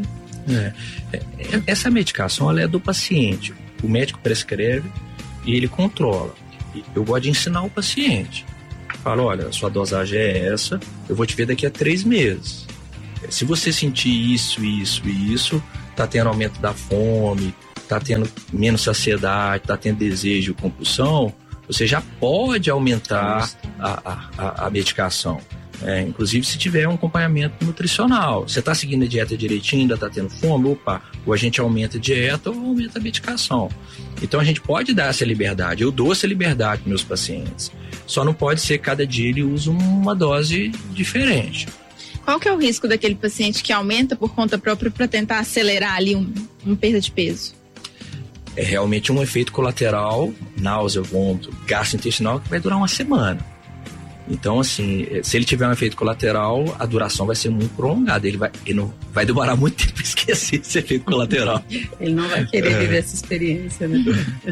É. Essa medicação ela é do paciente. O médico prescreve e ele controla. Eu gosto de ensinar o paciente. Falo, olha, sua dosagem é essa, eu vou te ver daqui a três meses. Se você sentir isso, isso e isso, tá tendo aumento da fome, tá tendo menos saciedade, tá tendo desejo e compulsão, você já pode aumentar a, a, a medicação. É, inclusive se tiver um acompanhamento nutricional. Você está seguindo a dieta direitinho, ainda está tendo fome, opa, ou a gente aumenta a dieta ou aumenta a medicação. Então a gente pode dar essa liberdade, eu dou essa liberdade para meus pacientes. Só não pode ser cada dia ele usa uma dose diferente. Qual que é o risco daquele paciente que aumenta por conta própria para tentar acelerar ali um, um perda de peso? É realmente um efeito colateral, náusea, vômito, gastrointestinal, que vai durar uma semana. Então, assim, se ele tiver um efeito colateral, a duração vai ser muito prolongada. Ele vai, ele não, vai demorar muito tempo para esquecer esse efeito colateral. Ele não vai querer é. viver essa experiência, né?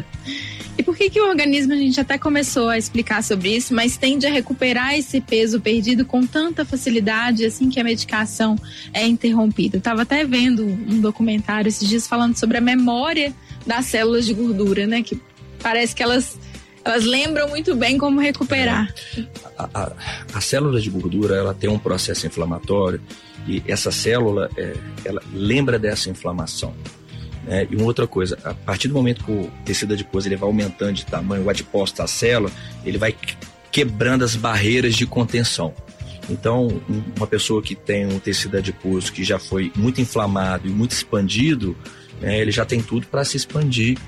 E por que que o organismo, a gente até começou a explicar sobre isso, mas tende a recuperar esse peso perdido com tanta facilidade assim que a medicação é interrompida? Eu estava até vendo um documentário esses dias falando sobre a memória das células de gordura, né? Que parece que elas... Elas lembram muito bem como recuperar. A, a, a célula de gordura, ela tem um processo inflamatório e essa célula, é, ela lembra dessa inflamação. Né? E uma outra coisa, a partir do momento que o tecido adiposo ele vai aumentando de tamanho, o adipócito da célula, ele vai quebrando as barreiras de contenção. Então, uma pessoa que tem um tecido adiposo que já foi muito inflamado e muito expandido, né, ele já tem tudo para se expandir.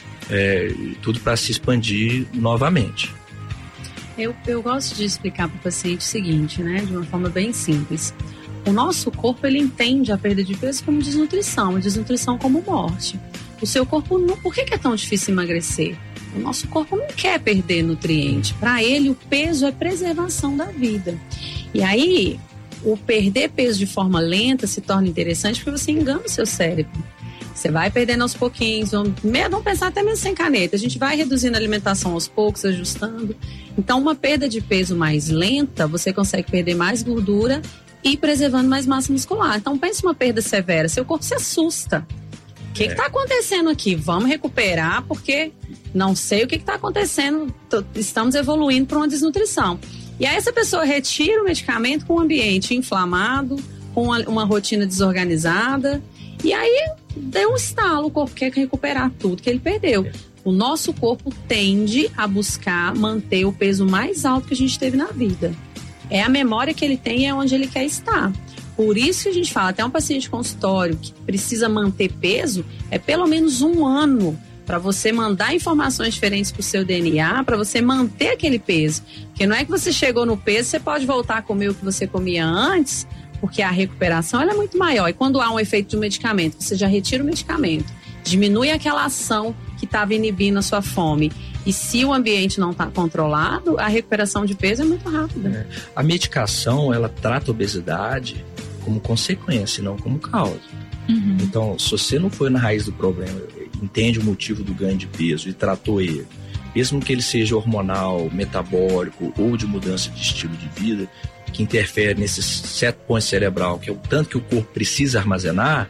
É, tudo para se expandir novamente. Eu, eu gosto de explicar para o paciente o seguinte, né, de uma forma bem simples. O nosso corpo, ele entende a perda de peso como desnutrição, a desnutrição como morte. O seu corpo, não, por que, que é tão difícil emagrecer? O nosso corpo não quer perder nutriente. Para ele, o peso é preservação da vida. E aí, o perder peso de forma lenta se torna interessante porque você engana o seu cérebro. Você vai perdendo aos pouquinhos, vamos, vamos pensar até mesmo sem caneta. A gente vai reduzindo a alimentação aos poucos, ajustando. Então, uma perda de peso mais lenta, você consegue perder mais gordura e preservando mais massa muscular. Então, pense uma perda severa, seu corpo se assusta. O que está acontecendo aqui? Vamos recuperar, porque não sei o que está acontecendo. Estamos evoluindo para uma desnutrição. E aí, essa pessoa retira o medicamento com um ambiente inflamado, com uma, uma rotina desorganizada. E aí, deu um estalo, o corpo quer recuperar tudo que ele perdeu. O nosso corpo tende a buscar manter o peso mais alto que a gente teve na vida. É a memória que ele tem e é onde ele quer estar. Por isso que a gente fala, até um paciente de consultório que precisa manter peso, é pelo menos um ano para você mandar informações diferentes para o seu D N A, para você manter aquele peso. Porque não é que você chegou no peso, você pode voltar a comer o que você comia antes, porque a recuperação ela é muito maior. E quando há um efeito de um medicamento, você já retira o medicamento, diminui aquela ação que estava inibindo a sua fome. E se o ambiente não está controlado, a recuperação de peso é muito rápida. É. A medicação, ela trata a obesidade como consequência, não como causa. Uhum. Então, se você não foi na raiz do problema, entende o motivo do ganho de peso e tratou ele, mesmo que ele seja hormonal, metabólico ou de mudança de estilo de vida, que interfere nesses sete pontos cerebral, que é o tanto que o corpo precisa armazenar,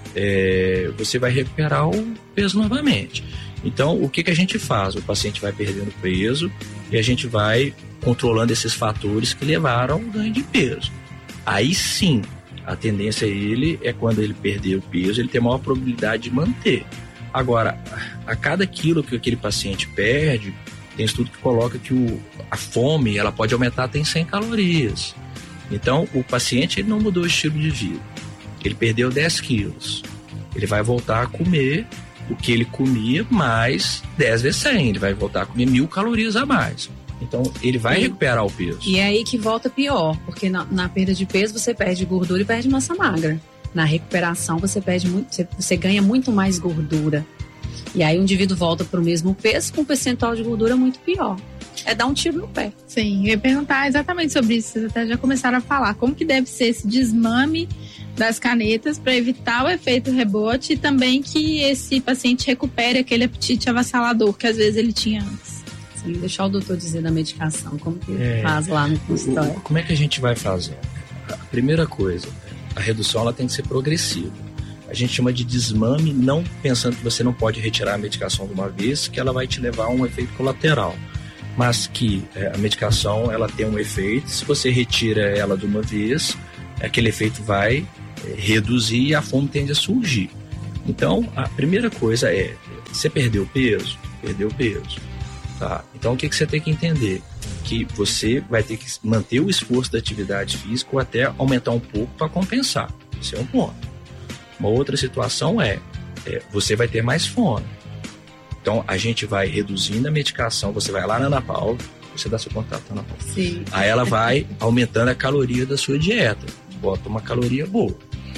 é, você vai recuperar o peso novamente. Então, o que, que a gente faz? O paciente vai perdendo peso e a gente vai controlando esses fatores que levaram ao ganho de peso. Aí sim, a tendência ele é quando ele perder o peso, ele tem maior probabilidade de manter. Agora, a cada quilo que aquele paciente perde, tem estudo que coloca que o, a fome ela pode aumentar até em cem calorias. Então, o paciente ele não mudou o estilo de vida. Ele perdeu dez quilos. Ele vai voltar a comer o que ele comia mais dez vezes cem. Ele vai voltar a comer mil calorias a mais. Então, ele vai e, recuperar o peso. E é aí que volta pior, porque na, na perda de peso você perde gordura e perde massa magra. Na recuperação você perde muito, você, você ganha muito mais gordura. E aí o indivíduo volta para o mesmo peso com um percentual de gordura muito pior. É dar um tiro no pé. Sim, eu ia perguntar exatamente sobre isso. Vocês até já começaram a falar. Como que deve ser esse desmame das canetas para evitar o efeito rebote e também que esse paciente recupere aquele apetite avassalador que às vezes ele tinha antes? Sim, deixar o doutor dizer da medicação, como que é, faz lá no consultório. Como é que a gente vai fazer? A primeira coisa, a redução ela tem que ser progressiva. a gente chama de desmame, não pensando que você não pode retirar a medicação de uma vez, que ela vai te levar a um efeito colateral. Mas que é, a medicação ela tem um efeito, se você retira ela de uma vez, aquele efeito vai é, reduzir e a fome tende a surgir. Então, a primeira coisa é, você perdeu peso? Perdeu peso. Tá? Então, o que, que você tem que entender? Que você vai ter que manter o esforço da atividade física ou até aumentar um pouco para compensar. Esse é um ponto. Uma outra situação é, é, você vai ter mais fome. Então, a gente vai reduzindo a medicação, você vai lá na Ana Paula, você dá seu contato, Ana Paula. Sim. Aí ela vai aumentando a caloria da sua dieta, bota uma caloria boa.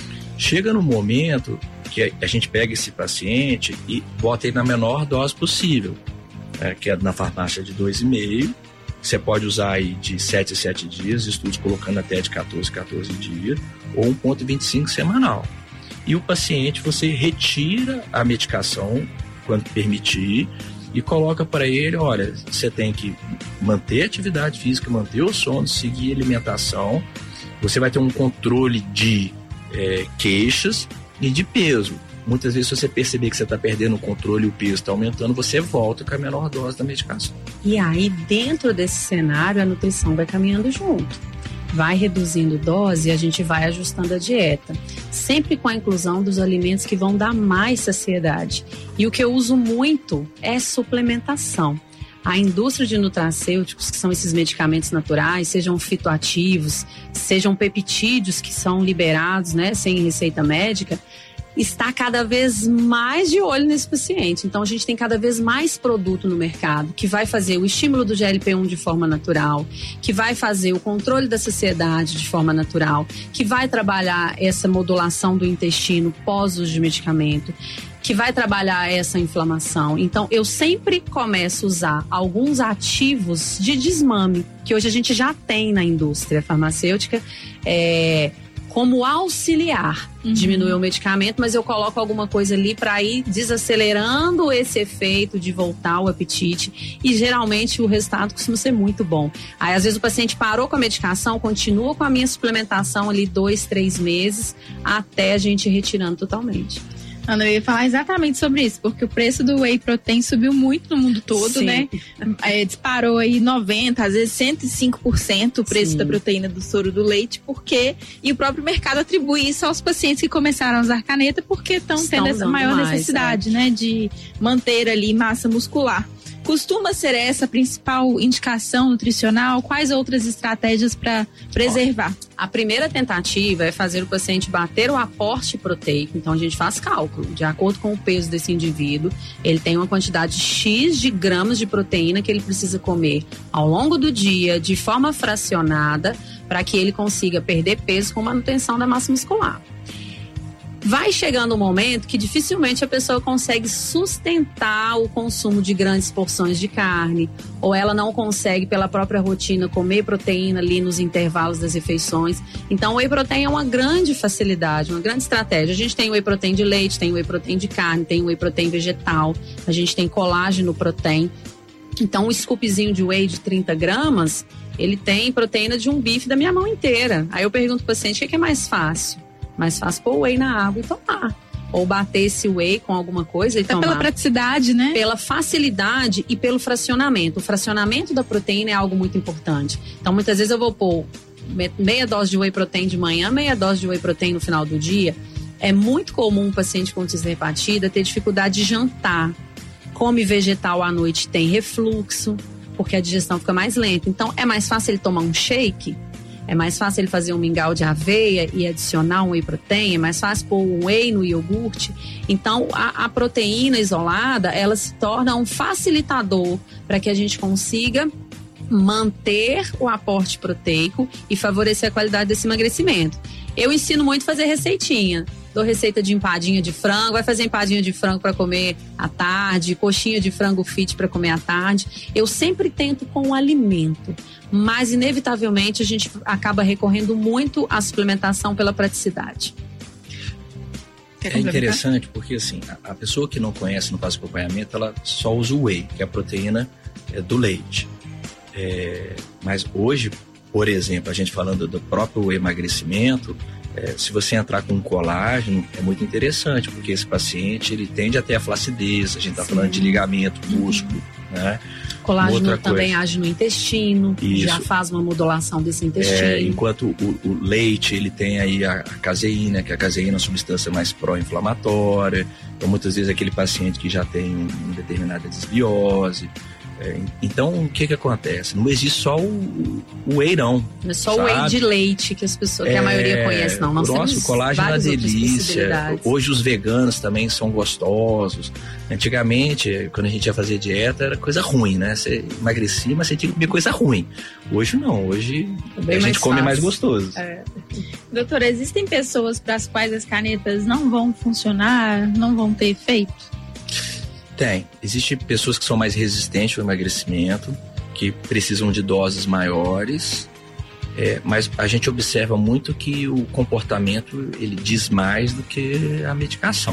Chega no momento que a gente pega esse paciente e bota ele na menor dose possível, é, que é na farmácia de dois vírgula cinco. Você pode usar aí de sete a sete dias, estudos colocando até de quatorze a quatorze dias, ou um vírgula vinte e cinco semanal. E o paciente, você retira a medicação quando permitir e coloca para ele, olha, você tem que manter a atividade física, manter o sono, seguir a alimentação, você vai ter um controle de é, queixas e de peso. Muitas vezes, se você perceber que você está perdendo o controle e o peso está aumentando, você volta com a menor dose da medicação. E aí, dentro desse cenário, a nutrição vai caminhando junto. Vai reduzindo dose e a gente vai ajustando a dieta. Sempre com a inclusão dos alimentos que vão dar mais saciedade. E o que eu uso muito é suplementação. A indústria de nutracêuticos, que são esses medicamentos naturais, sejam fitoativos, sejam peptídeos que são liberados, né, sem receita médica, está cada vez mais de olho nesse paciente. Então, a gente tem cada vez mais produto no mercado que vai fazer o estímulo do G L P um de forma natural, que vai fazer o controle da saciedade de forma natural, que vai trabalhar essa modulação do intestino pós-uso de medicamento, que vai trabalhar essa inflamação. Então, eu sempre começo a usar alguns ativos de desmame, que hoje a gente já tem na indústria farmacêutica, é... como auxiliar, uhum. diminuir o medicamento, mas eu coloco alguma coisa ali para ir desacelerando esse efeito de voltar ao apetite e geralmente o resultado costuma ser muito bom. Aí às vezes o paciente parou com a medicação, continua com a minha suplementação ali dois, três meses, até a gente ir retirando totalmente. Ana, eu ia falar exatamente sobre isso, porque o preço do whey protein subiu muito no mundo todo, Sim. né? É, disparou aí noventa por cento, às vezes cento e cinco por cento o preço Sim. da proteína do soro do leite, porque e o próprio mercado atribui isso aos pacientes que começaram a usar caneta porque estão tendo essa maior mais, necessidade, é. né, de manter ali massa muscular. Costuma ser essa a principal indicação nutricional? Quais outras estratégias para preservar? A primeira tentativa é fazer o paciente bater o aporte proteico. Então, a gente faz cálculo. De acordo com o peso desse indivíduo, ele tem uma quantidade X de gramas de proteína que ele precisa comer ao longo do dia, de forma fracionada, para que ele consiga perder peso com manutenção da massa muscular. Vai chegando um momento que dificilmente a pessoa consegue sustentar o consumo de grandes porções de carne, ou ela não consegue, pela própria rotina, comer proteína ali nos intervalos das refeições. Então, o whey protein é uma grande facilidade, uma grande estratégia. A gente tem whey protein de leite, tem whey protein de carne, tem whey protein vegetal, a gente tem colágeno protein. Então, um scoopzinho de whey de trinta gramas, ele tem proteína de um bife da minha mão inteira. Aí eu pergunto pro paciente, o que é mais fácil? Mais fácil pôr o whey na água e tomar. Ou bater esse whey com alguma coisa e Até tomar. Pela praticidade, né? Pela facilidade e pelo fracionamento. O fracionamento da proteína é algo muito importante. Então, muitas vezes eu vou pôr meia dose de whey protein de manhã, meia dose de whey protein no final do dia. É muito comum um paciente com desdém hepatida ter dificuldade de jantar. Come vegetal à noite, tem refluxo, porque a digestão fica mais lenta. Então, é mais fácil ele tomar um shake. É mais fácil ele fazer um mingau de aveia e adicionar um whey protein, é mais fácil pôr um whey no iogurte. Então, a, a proteína isolada, ela se torna um facilitador para que a gente consiga manter o aporte proteico e favorecer a qualidade desse emagrecimento. Eu ensino muito a fazer receitinha. Dou receita de empadinha de frango, vai fazer empadinha de frango para comer à tarde, coxinha de frango fit para comer à tarde. Eu sempre tento com o alimento, mas inevitavelmente a gente acaba recorrendo muito à suplementação pela praticidade. É interessante porque assim, a pessoa que não conhece, não faz acompanhamento, ela só usa o whey, que é a proteína do leite. É, mas hoje, por exemplo, a gente falando do próprio emagrecimento, É, se você entrar com um colágeno, é muito interessante, porque esse paciente ele tende a ter a flacidez, a gente está falando de ligamento, músculo, né? Colágeno também age no intestino, Isso. já faz uma modulação desse intestino. É, enquanto o, o leite, ele tem aí a, a caseína, que a caseína é uma substância mais pró-inflamatória. Então, muitas vezes, aquele paciente que já tem uma determinada desbiose. É, então, o que que acontece? Não existe só o, o whey, não. Não é só sabe? o whey de leite que as pessoas, que a É, maioria conhece, não. Nós nossa, temos o colágeno é uma delícia. Hoje os veganos também são gostosos. Antigamente, quando a gente ia fazer dieta, era coisa ruim, né? Você emagrecia, mas você tinha que comer coisa ruim. Hoje não, hoje é a gente come fácil. mais gostoso. É. Doutora, existem pessoas para as quais as canetas não vão funcionar, não vão ter efeito? Tem. Existem pessoas que são mais resistentes ao emagrecimento, que precisam de doses maiores, é, mas a gente observa muito que o comportamento ele diz mais do que a medicação.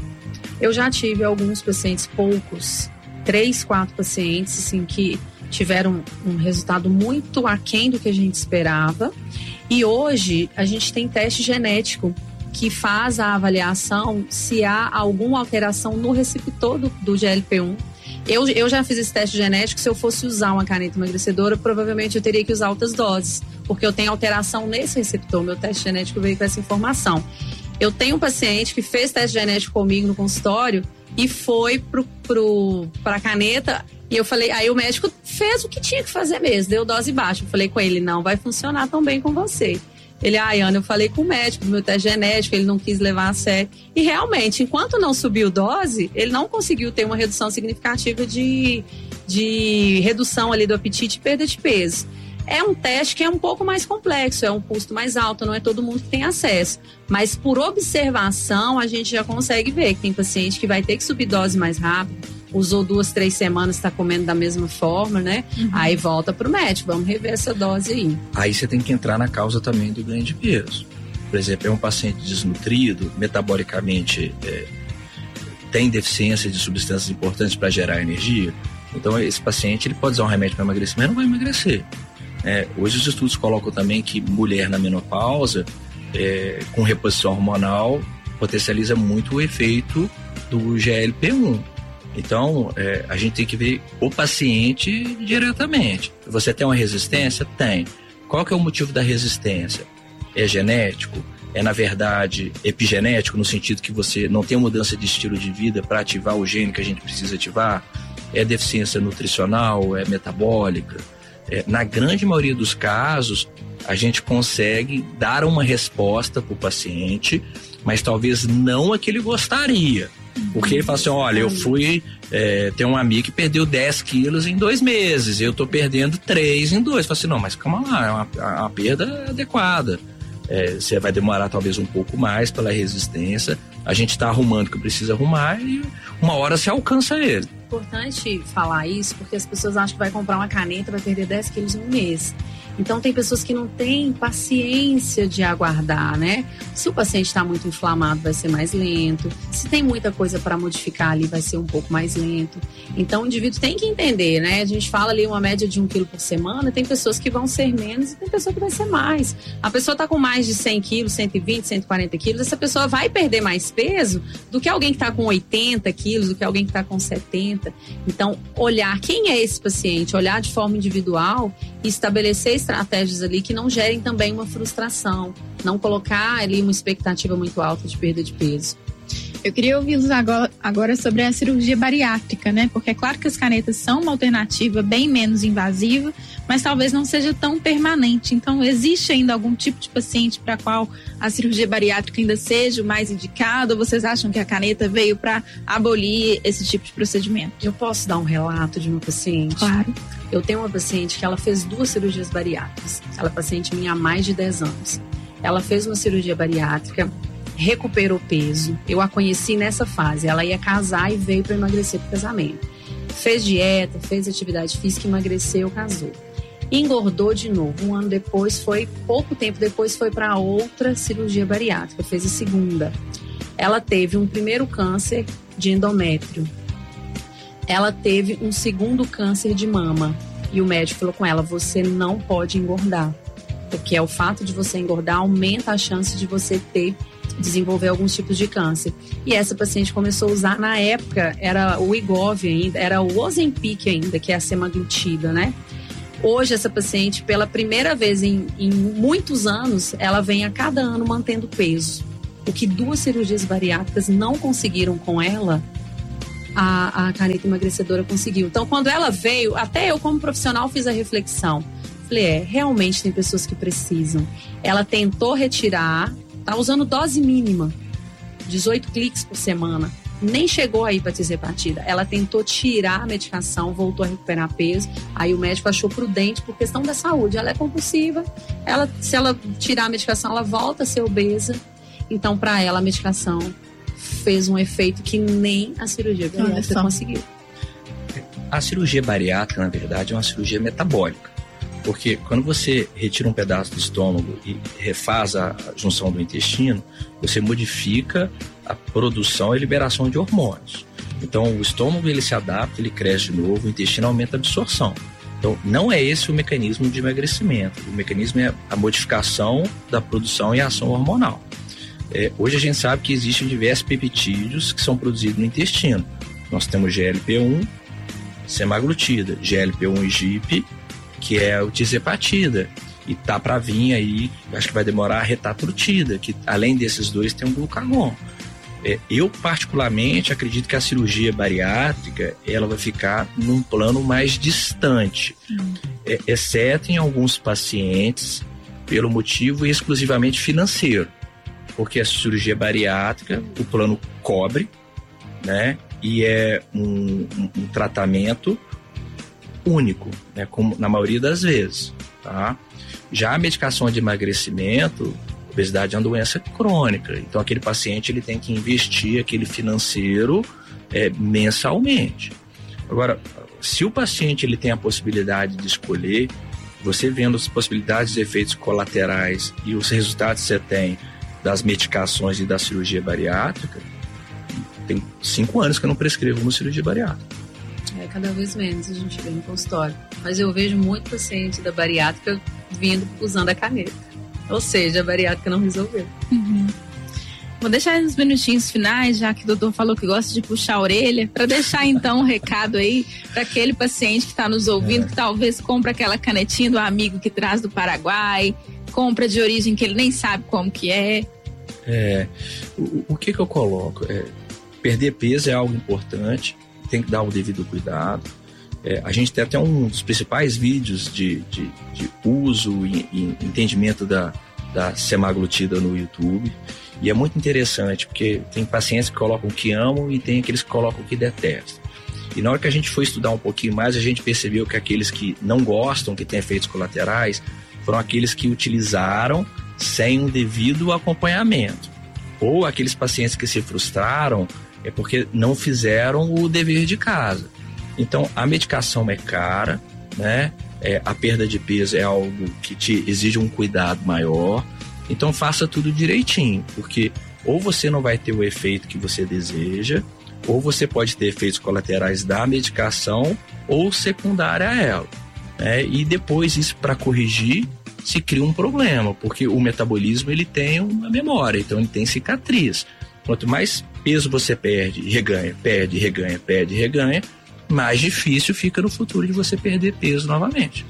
Eu já tive alguns pacientes, poucos, três, quatro pacientes, assim, que tiveram um resultado muito aquém do que a gente esperava. E hoje a gente tem teste genético que faz a avaliação se há alguma alteração no receptor do, do G L P um. Eu, eu já fiz esse teste genético, se eu fosse usar uma caneta emagrecedora, provavelmente eu teria que usar altas doses, porque eu tenho alteração nesse receptor, meu teste genético veio com essa informação. Eu tenho um paciente que fez teste genético comigo no consultório e foi pro, pro, pra caneta, e eu falei, aí o médico fez o que tinha que fazer mesmo, deu dose baixa. Eu falei com ele, não vai funcionar tão bem com você. Ele, ai, Ana, eu falei com o médico do meu teste genético, ele não quis levar a sério. E realmente, enquanto não subiu dose, ele não conseguiu ter uma redução significativa de, de redução ali do apetite e perda de peso. É um teste que é um pouco mais complexo, é um custo mais alto, não é todo mundo que tem acesso. Mas por observação, a gente já consegue ver que tem paciente que vai ter que subir dose mais rápido, usou duas, três semanas, está comendo da mesma forma, né? Uhum. Aí volta pro médico, vamos rever essa dose aí. Aí você tem que entrar na causa também do ganho de peso. Por exemplo, é um paciente desnutrido, metabolicamente é, tem deficiência de substâncias importantes para gerar energia. Então esse paciente ele pode usar um remédio para emagrecer, mas não vai emagrecer. É, hoje os estudos colocam também que mulher na menopausa, é, com reposição hormonal, potencializa muito o efeito do G L P um. Então, é, a gente tem que ver o paciente diretamente. Você tem uma resistência? Tem. Qual que é o motivo da resistência? É genético? É, na verdade, epigenético, no sentido que você não tem mudança de estilo de vida para ativar o gene que a gente precisa ativar? É deficiência nutricional? É metabólica? É, na grande maioria dos casos, a gente consegue dar uma resposta para o paciente, mas talvez não a que ele gostaria. Porque ele fala assim, olha, eu fui, é, tem um amigo que perdeu dez quilos em dois meses, eu tô perdendo três em dois. Fala assim, não, mas calma lá, é uma, é uma perda adequada. É, você vai demorar talvez um pouco mais pela resistência, a gente tá arrumando o que precisa arrumar e uma hora se alcança ele. É importante falar isso, porque as pessoas acham que vai comprar uma caneta, vai perder dez quilos em um mês. Então tem pessoas que não têm paciência de aguardar, né? Se o paciente está muito inflamado, vai ser mais lento. Se tem muita coisa para modificar ali, vai ser um pouco mais lento. Então o indivíduo tem que entender, né? A gente fala ali uma média de um quilo por semana, tem pessoas que vão ser menos e tem pessoa que vai ser mais. A pessoa está com mais de cem quilos, cento e vinte, cento e quarenta quilos, essa pessoa vai perder mais peso do que alguém que está com oitenta quilos, do que alguém que está com setenta. Então, olhar quem é esse paciente, olhar de forma individual e estabelecer estratégias ali que não gerem também uma frustração, não colocar ali uma expectativa muito alta de perda de peso. Eu queria ouvi-los agora, agora sobre a cirurgia bariátrica, né? Porque é claro que as canetas são uma alternativa bem menos invasiva, mas talvez não seja tão permanente. Então, existe ainda algum tipo de paciente para qual a cirurgia bariátrica ainda seja o mais indicado? Ou vocês acham que a caneta veio para abolir esse tipo de procedimento? Eu posso dar um relato de uma paciente? Claro. Eu tenho uma paciente que ela fez duas cirurgias bariátricas. Ela é paciente minha há mais de dez anos. Ela fez uma cirurgia bariátrica, recuperou peso. Eu a conheci nessa fase. Ela ia casar e veio para emagrecer para o casamento. Fez dieta, fez atividade física, emagreceu, casou. Engordou de novo. Um ano depois, foi pouco tempo depois, foi para outra cirurgia bariátrica. Fez a segunda. Ela teve um primeiro câncer de endométrio. Ela teve um segundo câncer de mama. E o médico falou com ela, você não pode engordar. porque é o fato de você engordar aumenta a chance de você ter, desenvolver alguns tipos de câncer. E essa paciente começou a usar, na época, era o Wegovy ainda, era o Ozempic ainda, que é a semaglutida, né? Hoje, essa paciente, pela primeira vez em, em muitos anos, ela vem a cada ano mantendo peso. O que duas cirurgias bariátricas não conseguiram com ela, a, a caneta emagrecedora conseguiu. Então, quando ela veio, até eu como profissional fiz a reflexão. Falei, é, realmente tem pessoas que precisam. Ela tentou retirar, tá usando dose mínima, dezoito cliques por semana. Nem chegou aí para tirzepatida. Ela tentou tirar a medicação, voltou a recuperar peso. Aí o médico achou prudente por questão da saúde. Ela é compulsiva. Ela, se ela tirar a medicação, ela volta a ser obesa. Então, para ela, a medicação fez um efeito que nem a cirurgia bariátrica conseguiu. A cirurgia bariátrica, na verdade, é uma cirurgia metabólica. Porque quando você retira um pedaço do estômago e refaz a junção do intestino, você modifica a produção e liberação de hormônios. Então, o estômago ele se adapta, ele cresce de novo, o intestino aumenta a absorção. Então, não é esse o mecanismo de emagrecimento. O mecanismo é a modificação da produção e a ação hormonal. É, hoje a gente sabe que existem diversos peptídeos que são produzidos no intestino. Nós temos G L P um, semaglutida, G L P um e G I P, que é o tirzepatida. E tá para vir aí, acho que vai demorar a retatrutida, que além desses dois tem um glucagon. É, eu particularmente acredito que a cirurgia bariátrica ela vai ficar num plano mais distante, hum. é, exceto em alguns pacientes pelo motivo exclusivamente financeiro. Porque a cirurgia bariátrica, o plano cobre, né? E é um, um, um tratamento único, né? Como na maioria das vezes, tá? Já a medicação de emagrecimento, obesidade é uma doença crônica. Então, aquele paciente ele tem que investir aquele financeiro é, mensalmente. Agora, se o paciente ele tem a possibilidade de escolher, você vendo as possibilidades de efeitos colaterais e os resultados que você tem das medicações e da cirurgia bariátrica, tem cinco anos que eu não prescrevo uma cirurgia bariátrica. É, cada vez menos a gente vê no consultório. Mas eu vejo muito paciente da bariátrica vindo usando a caneta. Ou seja, a bariátrica não resolveu. Uhum. Vou deixar uns minutinhos finais, já que o doutor falou que gosta de puxar a orelha, para deixar então um recado aí para aquele paciente que está nos ouvindo, é. que talvez compra aquela canetinha do amigo que traz do Paraguai, compra de origem que ele nem sabe como que é. É, o, o que que eu coloco? É, perder peso é algo importante, tem que dar o devido cuidado. É, a gente tem até um dos principais vídeos de, de, de uso e, e entendimento da, da semaglutida no YouTube. E é muito interessante, porque tem pacientes que colocam que amam e tem aqueles que colocam que detestam. E na hora que a gente foi estudar um pouquinho mais, a gente percebeu que aqueles que não gostam, que têm efeitos colaterais, foram aqueles que utilizaram sem um devido acompanhamento. Ou aqueles pacientes que se frustraram é porque não fizeram o dever de casa. Então, a medicação é cara, né? É, a perda de peso é algo que te exige um cuidado maior. Então, faça tudo direitinho, porque ou você não vai ter o efeito que você deseja, ou você pode ter efeitos colaterais da medicação ou secundária a ela, né? E depois, isso para corrigir, se cria um problema, porque o metabolismo ele tem uma memória, então ele tem cicatriz. Quanto mais peso você perde e reganha, perde, reganha, perde, reganha, mais difícil fica no futuro de você perder peso novamente.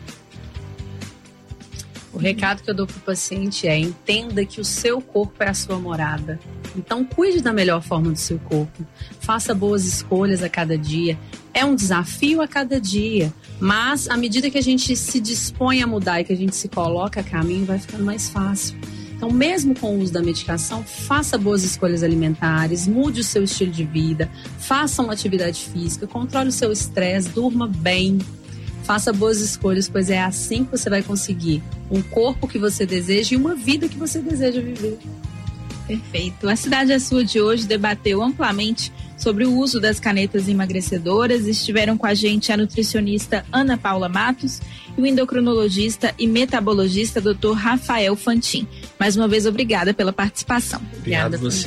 O recado que eu dou para o paciente é: entenda que o seu corpo é a sua morada. Então, cuide da melhor forma do seu corpo. Faça boas escolhas a cada dia. É um desafio a cada dia. Mas, à medida que a gente se dispõe a mudar e que a gente se coloca a caminho, vai ficando mais fácil. Então, mesmo com o uso da medicação, faça boas escolhas alimentares, mude o seu estilo de vida, faça uma atividade física, controle o seu estresse, durma bem. Faça boas escolhas, pois é assim que você vai conseguir um corpo que você deseja e uma vida que você deseja viver. Perfeito. A Cidade é Sua de hoje debateu amplamente sobre o uso das canetas emagrecedoras. Estiveram com a gente a nutricionista Ana Paula Matos e o endocrinologista e metabologista doutor Rafael Fantin. Mais uma vez, obrigada pela participação. Obrigada a você.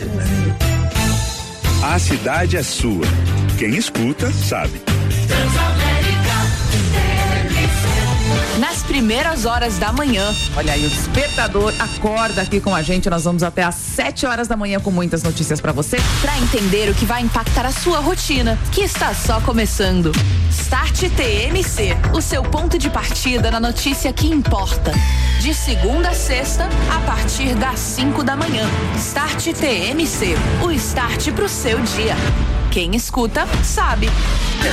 A Cidade é Sua. Quem escuta, sabe. Transamérica. nas primeiras horas da manhã. Olha aí, o Despertador acorda aqui com a gente. Nós vamos até às sete horas da manhã com muitas notícias pra você. Pra entender o que vai impactar a sua rotina, que está só começando. Start T M C, o seu ponto de partida na notícia que importa. De segunda a sexta, a partir das cinco da manhã. Start T M C, o start pro seu dia. Quem escuta, sabe.